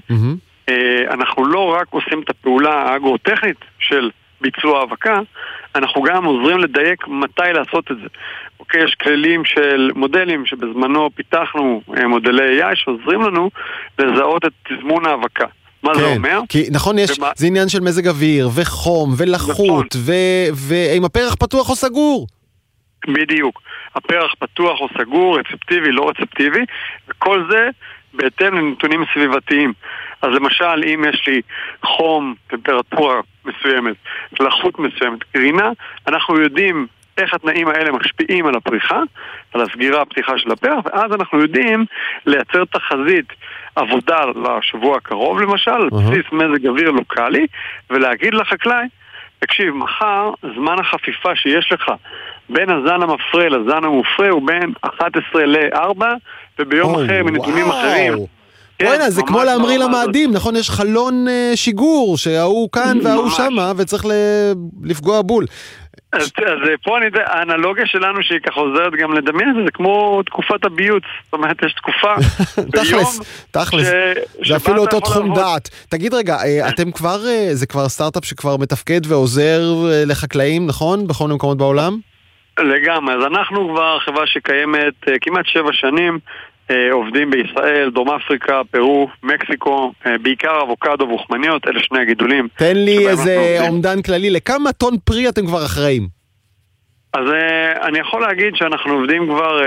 Speaker 12: אנחנו לא רק עושים את הפעולה האגרוטכנית של ביצוע האבקה, אנחנו גם עוזרים לדייק מתי לעשות את זה. אוקיי, יש כללים של מודלים שבזמנו פיתחנו מודלי איי שעוזרים לנו לזהות את תזמון האבקה. מה זה אומר?
Speaker 1: כי נכון, יש, זה עניין של מזג אוויר, וחום, ולחות, ואם הפרח פתוח או סגור.
Speaker 12: בדיוק. הפרח פתוח או סגור, רצפטיבי, לא רצפטיבי, וכל זה בהתאם לנתונים סביבתיים. אז למשל, אם יש לי חום, טמפרטורה מסוימת, לחות מסוימת, קרינה, אנחנו יודעים איך התנאים האלה משפיעים על הפריחה, על הסגירה הפתיחה של הפרח, ואז אנחנו יודעים לייצר תחזית עבודה לשבוע הקרוב, למשל, על בסיס מזג אוויר לוקלי, ולהגיד לחקלאי, תקשיב, מחר זמן החפיפה שיש לך בין הזן המפרה לזן המופרה הוא בין אחת עשרה לארבע, וביום oh, אחר מנתונים wow. אחרים.
Speaker 1: בואי נה, זה כמו להמריא למאדים, נכון? יש חלון uh, שיגור, שההוא כאן וההוא שמה, וצריך לפגוע בול.
Speaker 12: אז, אז פה אני יודע, האנלוגיה שלנו שהיא ככה עוזרת גם לדמיין, זה כמו תקופת הביוץ. זאת אומרת, יש תקופה ביום
Speaker 1: תכלס, זה אפילו אותו תחום דעת. תגיד רגע, אתם כבר, זה כבר סטארט-אפ שכבר מתפקד ועוזר לחקלאים, נכון? בכל מיני מקומות בעולם?
Speaker 12: לגמרי, אז אנחנו כבר חברה שקיימת כמעט שבע שנים, עובדים בישראל, דרום אפריקה, פרו, מקסיקו, בעיקר אבוקדו ואוכמניות, אלה שני הגידולים.
Speaker 1: תן לי איזה אומדן כללי, לכמה טון פרי אתם כבר אחראים?
Speaker 12: אז אני יכול להגיד שאנחנו עובדים כבר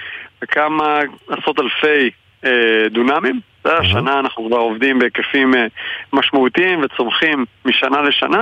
Speaker 12: בכמה עשרות אלפי דונמים. השנה אנחנו כבר עובדים בהיקפים משמעותיים וצומחים משנה לשנה,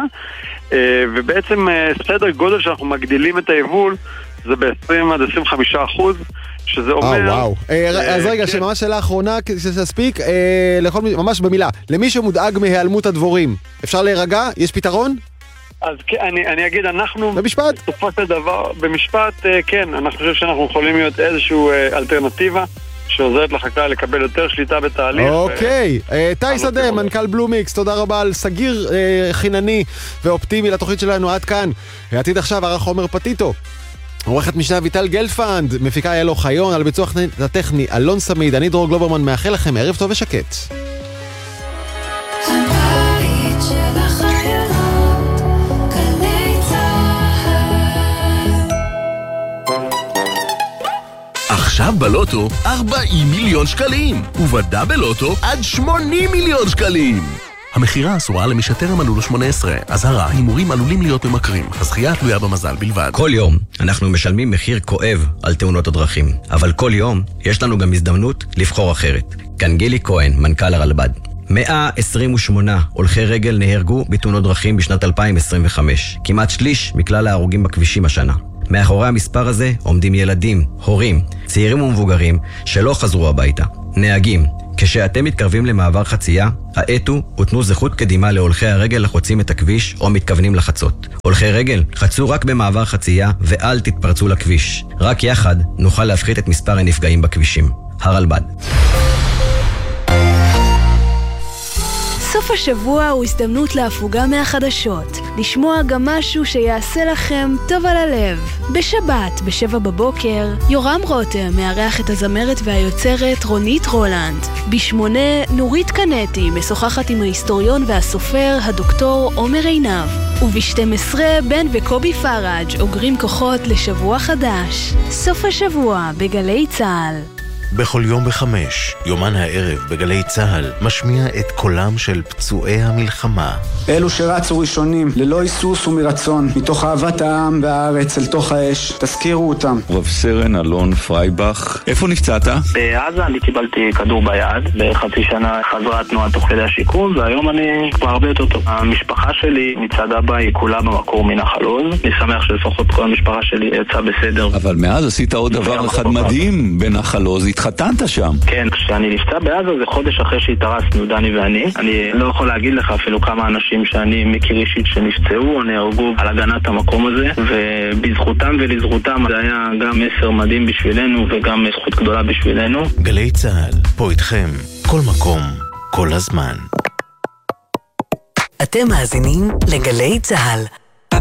Speaker 12: ובעצם סדר גודל שאנחנו מגדילים את היבול זה ב-עשרים עד עשרים וחמישה אחוז, שזה אומר...
Speaker 1: אה, וואו. אז רגע, שממש שאלה האחרונה, שתספיק, ממש במילה, למי שמודאג מהיעלמות הדבורים, אפשר להירגע? יש פתרון?
Speaker 12: אז אני, אני אגיד, אנחנו...
Speaker 1: במשפט?
Speaker 12: בסופו של דבר, במשפט, כן, אנחנו חושב שאנחנו יכולים להיות איזושהי אלטרנטיבה, שעוזרת לחקלאי לקבל יותר שליטה בתהליך.
Speaker 1: אוקיי, תאי שדה, מנכ"ל בלומיקס, תודה רבה על סגיר חינני ואופטימי לתוכנית שלנו עד כאן. עתיד עכשיו ערך עומר פטיטו. עורכת משנה ויטל גלפנד, מפיקה יאלו חיון, על ביצוע הטכני אלון סמיד, אני דרור גלוברמן, מאחל לכם ערב טוב ושקט.
Speaker 13: עכשיו בלוטו ארבעים מיליון שקלים, ובדאבל לוטו עד שמונים מיליון שקלים. המחירה אסורה למי שטרם מלאו לו שמונה עשרה. אזהרה, הימורים עלולים להיות ממכרים. הזכייה תלויה במזל בלבד.
Speaker 14: כל יום אנחנו משלמים מחיר כואב על תאונות הדרכים, אבל כל יום יש לנו גם הזדמנות לבחור אחרת. כאן גילי כהן, מנכ"ל הרלב"ד. מאה עשרים ושמונה הולכי רגל נהרגו בתאונות דרכים בשנת אלפיים עשרים וחמש, כמעט שליש מכלל ההרוגים בכבישים השנה. מאחורי המספר הזה עומדים ילדים, הורים, צעירים ומבוגרים שלא חזרו הביתה. נהגים, כשאתם מתקרבים למעבר חצייה, האטו ותנו זכות קדימה להולכי הרגל החוצים את הכביש או מתכוונים לחצות. הולכי רגל, חצו רק במעבר חצייה ואל תתפרצו לכביש. רק יחד נוכל להפחית את מספר הנפגעים בכבישים. הרלב"ד.
Speaker 15: סוף השבוע הוא הזדמנות להפוגה מהחדשות. לשמוע גם משהו שיעשה לכם טוב על הלב. בשבת, בשבע בבוקר, יורם רותם מארח את הזמרת והיוצרת רונית רולנד. בשמונה, נורית קנטי משוחחת עם ההיסטוריון והסופר הדוקטור עומר עינב. וב-שתים עשרה, בן וקובי פראג' אוגרים כוחות לשבוע חדש. סוף השבוע בגלי צהל.
Speaker 16: בכל יום בחמש, יומן הערב בגלי צהל, משמיע את קולם של פצועי המלחמה.
Speaker 17: אלו שרצו ראשונים, ללא היסוס ומרצון, מתוך אהבת העם והארץ אל תוך האש, תזכירו אותם.
Speaker 18: רב סרן אלון פרייבך, איפה נפצעת?
Speaker 4: בעזה אני קיבלתי כדור ביד, בחצי שנה חזרה תנועה תוך כדי השיקום, והיום אני כבר הרבה יותר טוב. המשפחה שלי מצד אבא היא כולה במקור מנחל עוז, אני שמח שלפחות כל המשפחה שלי יצאה בסדר.
Speaker 18: אבל מאז עשית עוד דבר אחד מדהים בנחל עוז, התחתנת שם.
Speaker 4: כן, כשאני נפצע בעזה זה חודש אחרי שהתארסנו, דני ואני. אני לא יכול להגיד לך אפילו כמה אנשים שאני מכיר אישית שנפצעו או נהרגו על הגנת המקום הזה, ובזכותם ולזכותם זה היה גם מסר מדהים בשבילנו וגם זכות גדולה בשבילנו.
Speaker 16: גלי צהל, פה איתכם, כל מקום, כל הזמן.
Speaker 19: אתם מאזינים לגלי צהל.